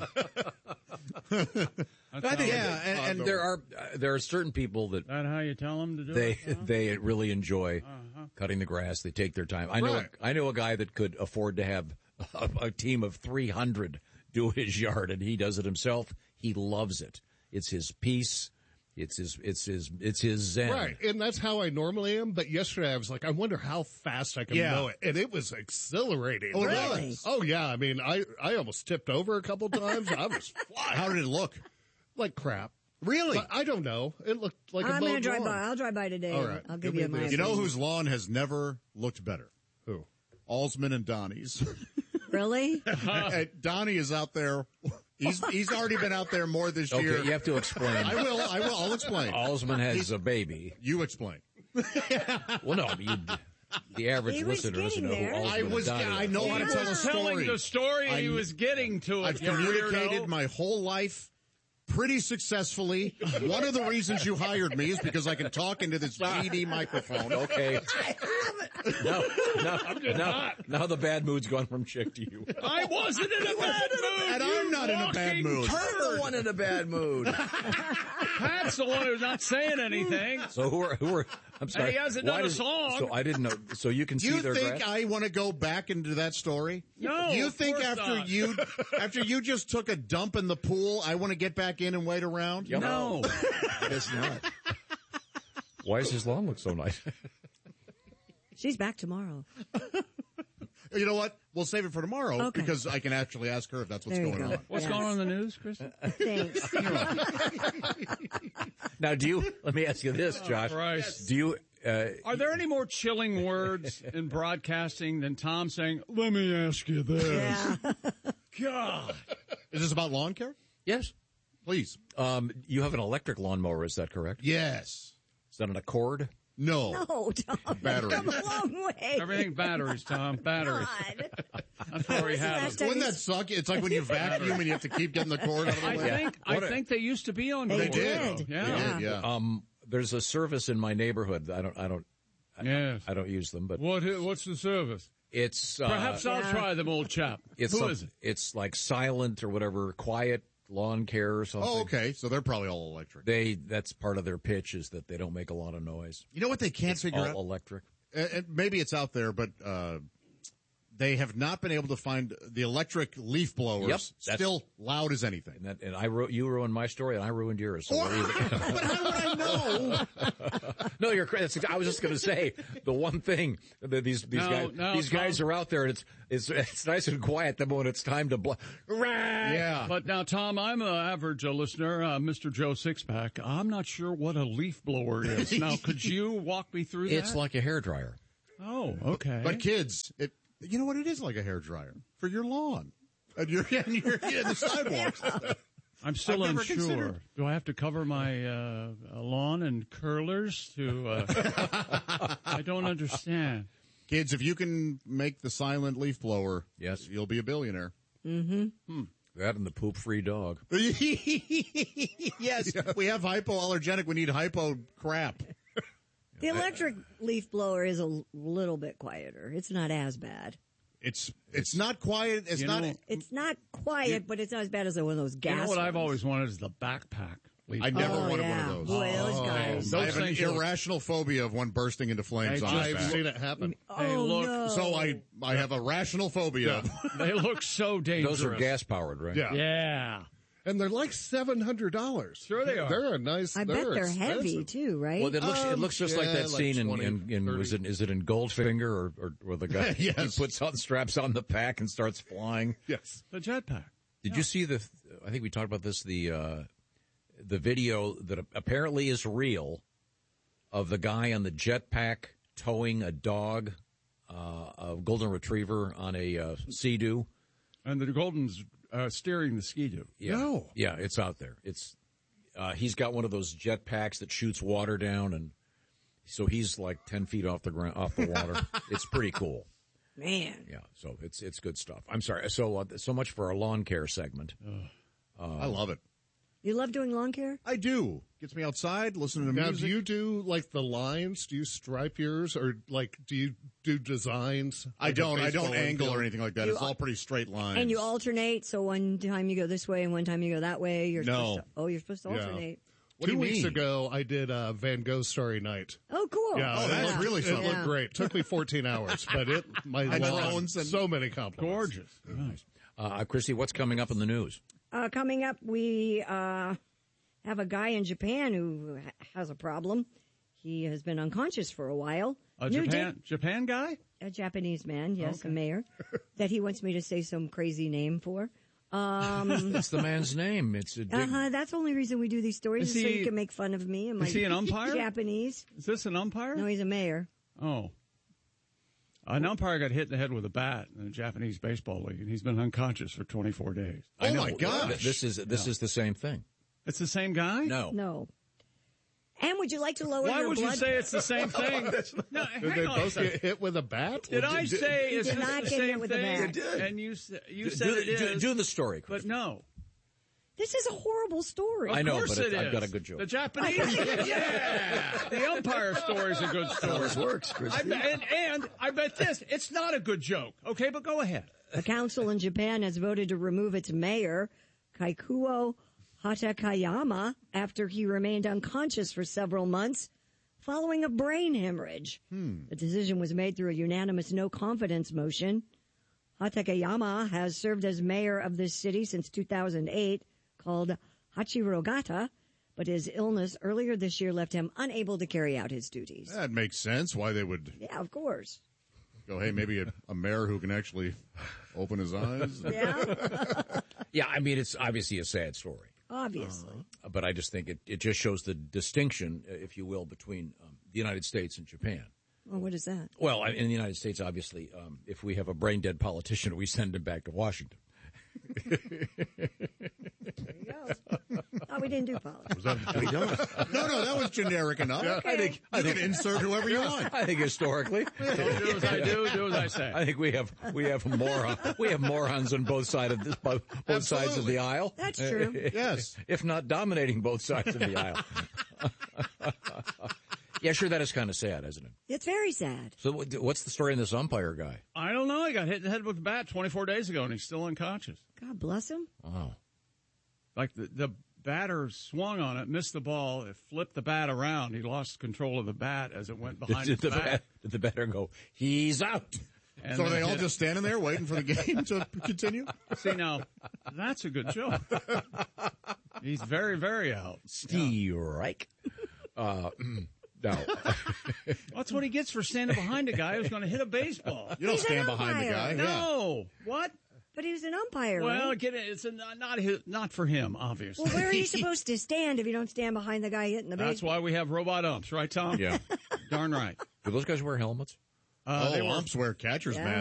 I think, yeah, and, and there are uh, there are certain people that That how you tell them to do they it? Tom? they really enjoy Uh-huh. cutting the grass. They take their time. I know Right. a, I know a guy that could afford to have a, a team of three hundred do his yard, and he does it himself. He loves it. It's his peace. It's his it's his it's his zen. Right, and that's how I normally am. But yesterday I was like, I wonder how fast I can Yeah. mow it, and it was exhilarating. Oh, Like, really? Oh yeah. I mean, I I almost tipped over a couple times. I was flying How did it look? like crap. Really? But I don't know. It looked like a I'm going to mowed drive lawn. by. I'll drive by today. All right. I'll give Give you me my this. You know opinion. whose lawn has never looked better? Who? Alsman and Donnie's. Really? And Donnie is out there. He's he's already been out there more this Okay, year. you have to explain. I will. I will. I'll explain. Alsman has a baby. You explain. Well, no, I mean, the average He was listener doesn't know getting who there. Alsman I was. and Donnie I are. know how to tell a was telling story. the story and he I- was getting to it. I've you communicated weirdo. my whole life pretty successfully. One of the reasons you hired me is because I can talk into this G D microphone. Okay. Now, now, now, now the bad mood's gone from Chick to you. I wasn't in a bad mood. And you I'm not in a bad walking mood. turd. the one in a bad mood. Pat's the one who's not saying anything. So who are who are? I'm sorry. he hasn't why done a does- song. So I didn't know. So you can see You their think grass? I want to go back into that story? No, You of think course after not. you after you just took a dump in the pool, I want to get back in and wait around? Yep. No. It's not. Why does his lawn look so nice? She's back tomorrow. You know what? We'll save it for tomorrow Okay. because I can actually ask her if that's what's There you going go. on. What's Yes. going on in the news, Chris? Thanks. Now, do you? Let me ask you this, Josh. Christ. Do you? Uh, Are there any more chilling words in broadcasting than Tom saying, "Let me ask you this"? Yeah. God. Is this about lawn care? yes. Please. Um, you have an electric lawnmower, is that correct? Yes. Is that an Accord? No. No, Tom. Batteries. Come a long way. Everything batteries, Tom. Batteries. That's where we have them. Wouldn't that suck? It's like when you vacuum and you have to keep getting the cord out of the I way. think I What a- think they used to be on. They cord. did. Yeah. They did, yeah. Um, there's a service in my neighborhood. I don't. I don't. I, Yes. I don't use them, but What? What's the service? it's uh, Perhaps I'll try them, old chap. It's Who some- is it? It's like Silent or whatever, quiet lawn care or something. Oh, okay. So they're probably all electric. They that's part of their pitch is that they don't make a lot of noise. You know what they can't It's figure all out? electric. Uh, uh, maybe it's out there, but uh, they have not been able to find the electric leaf blowers Yep, that's- still loud as anything. And, that, and I wrote you ruined my story, and I ruined yours. So we're even. But how would I know? No, you're correct. I was just going to say the one thing that these these No, guys no, these guys Tom. are out there, and it's it's it's nice and quiet. The moment it's time to blow, Yeah. But now, Tom, I'm an average uh, listener, uh, Mister Joe Sixpack. I'm not sure what a leaf blower is. Now, could you walk me through that? it's like a hairdryer. Oh, okay. But kids, it you know what it is like a hairdryer for your lawn and your and your yeah, the sidewalks. I'm still I've never unsure. considered- Do I have to cover my uh, lawn and curlers to? Uh, I don't understand. Kids, if you can make the silent leaf blower, Yes. you'll be a billionaire. Mm-hmm. That and the poop-free dog. Yes, we have hypoallergenic. We need hypo crap. The electric leaf blower is a l- little bit quieter. It's not as bad. It's it's not quiet. It's You not. know- It's not quiet, but it's not as bad as one of those gas. You know what I've ones. always wanted is the backpack. leaf I never Oh, wanted yeah. one of those. Boy, those guys. I have an things look- irrational phobia of one bursting into flames Hey, on I've his back. seen it happen. They Oh, look no. So I I have a rational phobia. they look so dangerous. Those are gas-powered, right? Yeah. Yeah. And they're like seven hundred dollars. Sure they are. They're a nice. I bet they're expensive. heavy too, right? Well, it looks it Um, looks just like yeah, that like scene in, twenty, in, in was it is it in Goldfinger or or, or the guy Yes. he puts on straps on the pack and starts flying. Yes. The jetpack. Did you see the? I think we talked about this. The uh, the video that apparently is real of the guy on the jetpack towing a dog, uh, a golden retriever on a uh, Sea-Doo. And the Golden's uh, steering the Ski-Doo. Yeah. No. Yeah, it's out there. It's uh, he's got one of those jetpacks that shoots water down, and so he's like ten feet off the ground, off the water. It's pretty cool. Man. Yeah, so it's it's good stuff. I'm sorry. So uh, so much for our lawn care segment. Uh, I love it. You love doing lawn care? I do. Gets me outside, listening to Now, music. do you do like the lines? Do you stripe yours, or like do you do designs? I Like a don't. I don't baseball angle infield? or anything like that. You It's al- all pretty straight lines. And you alternate, so one time you go this way and one time you go that way. You're No. supposed to, oh, you're supposed to Yeah. alternate. What Two do you weeks mean? ago, I did uh, Van Gogh Starry Night. Oh, cool. Yeah, Oh, it that's looked- really it something. looked Yeah. great. Took me fourteen hours, but it my And lawn, drones and- so many compliments. Gorgeous. Nice. Uh, Christy, what's coming up in the news? Uh, coming up, we uh, have a guy in Japan who ha- has a problem. He has been unconscious for a while. A New Japan day- Japan guy? a Japanese man, yes, Okay. a mayor, that he wants me to say some crazy name for. Um, That's the man's name. It's a dig- uh-huh, that's the only reason we do these stories, Is is so he- you can make fun of me and my is he an umpire? Japanese. Is this an umpire? No, he's a mayor. Oh. An umpire got hit in the head with a bat in the Japanese baseball league, and he's been unconscious for twenty-four days. Oh, I know. my gosh. This is this is the same thing. It's the same guy? No. No. And would you like to lower Why your would blood? you say it's the same thing? No, Did hang they on a both second. get hit with a bat? Did I say He it's did the not get same hit with a thing? bat. You did. And you, sa- you Do, said do, it do, is, do the story, but Christy. no. This is a horrible story. Of I know, course but it- it I've is. got a good joke. The Japanese, yeah. The umpire story's a good story. Always works, Christy. I bet, and, and I bet this, it's not a good joke. Okay, but go ahead. A council in Japan has voted to remove its mayor, Kaikuo Hatakayama, after he remained unconscious for several months following a brain hemorrhage. Hmm. The decision was made through a unanimous no confidence motion. Hatakayama has served as mayor of this city since two thousand eight, called Hachirogata, but his illness earlier this year left him unable to carry out his duties. That makes sense. Why they would Yeah, of course. go, hey, maybe a, a mayor who can actually open his eyes. Yeah, Yeah, I mean, it's obviously a sad story. obviously. Uh, but I just think it, it just shows the distinction, uh, if you will, between um, the United States and Japan. Well, what is that? Well, I- in the United States, obviously, um, if we have a brain dead politician, we send him back to Washington. There you go. That we didn't do politics. Was that what he does? No, no, that was generic enough. Okay. I think I You think can insert whoever you want. I think historically, Don't do as I do, do as I say. I think we have we have moron we have morons on both sides of this both, both sides of the aisle. That's true. Yes, if not dominating both sides of the aisle. Yeah, sure. That is kind of sad, isn't it? It's very sad. So, what- what's the story in this umpire guy? I don't know. He got hit in the head with a bat twenty-four days ago, and he's still unconscious. God bless him. Oh, Like the, the batter swung on it, missed the ball, it flipped the bat around. He lost control of the bat as it went behind did his the back. bat, did the batter go? He's out. And so are then they all hit it. just standing there waiting for the game to continue? See, now, that's a good joke. He's very, very out. Steve Reich. Uh, no. That's what he gets for standing behind a guy who's going to hit a baseball. You don't He's an stand behind the umpire. guy. No. What? But he was an umpire, Well, right? get it. It's a, not his, not for him, obviously. Well, where are you supposed to stand if you don't stand behind the guy hitting the That's baseball? why we have robot umps, right, Tom? Yeah. Darn right. Do those guys wear helmets? Uh, oh, they were umps wear catcher's Yeah. masks.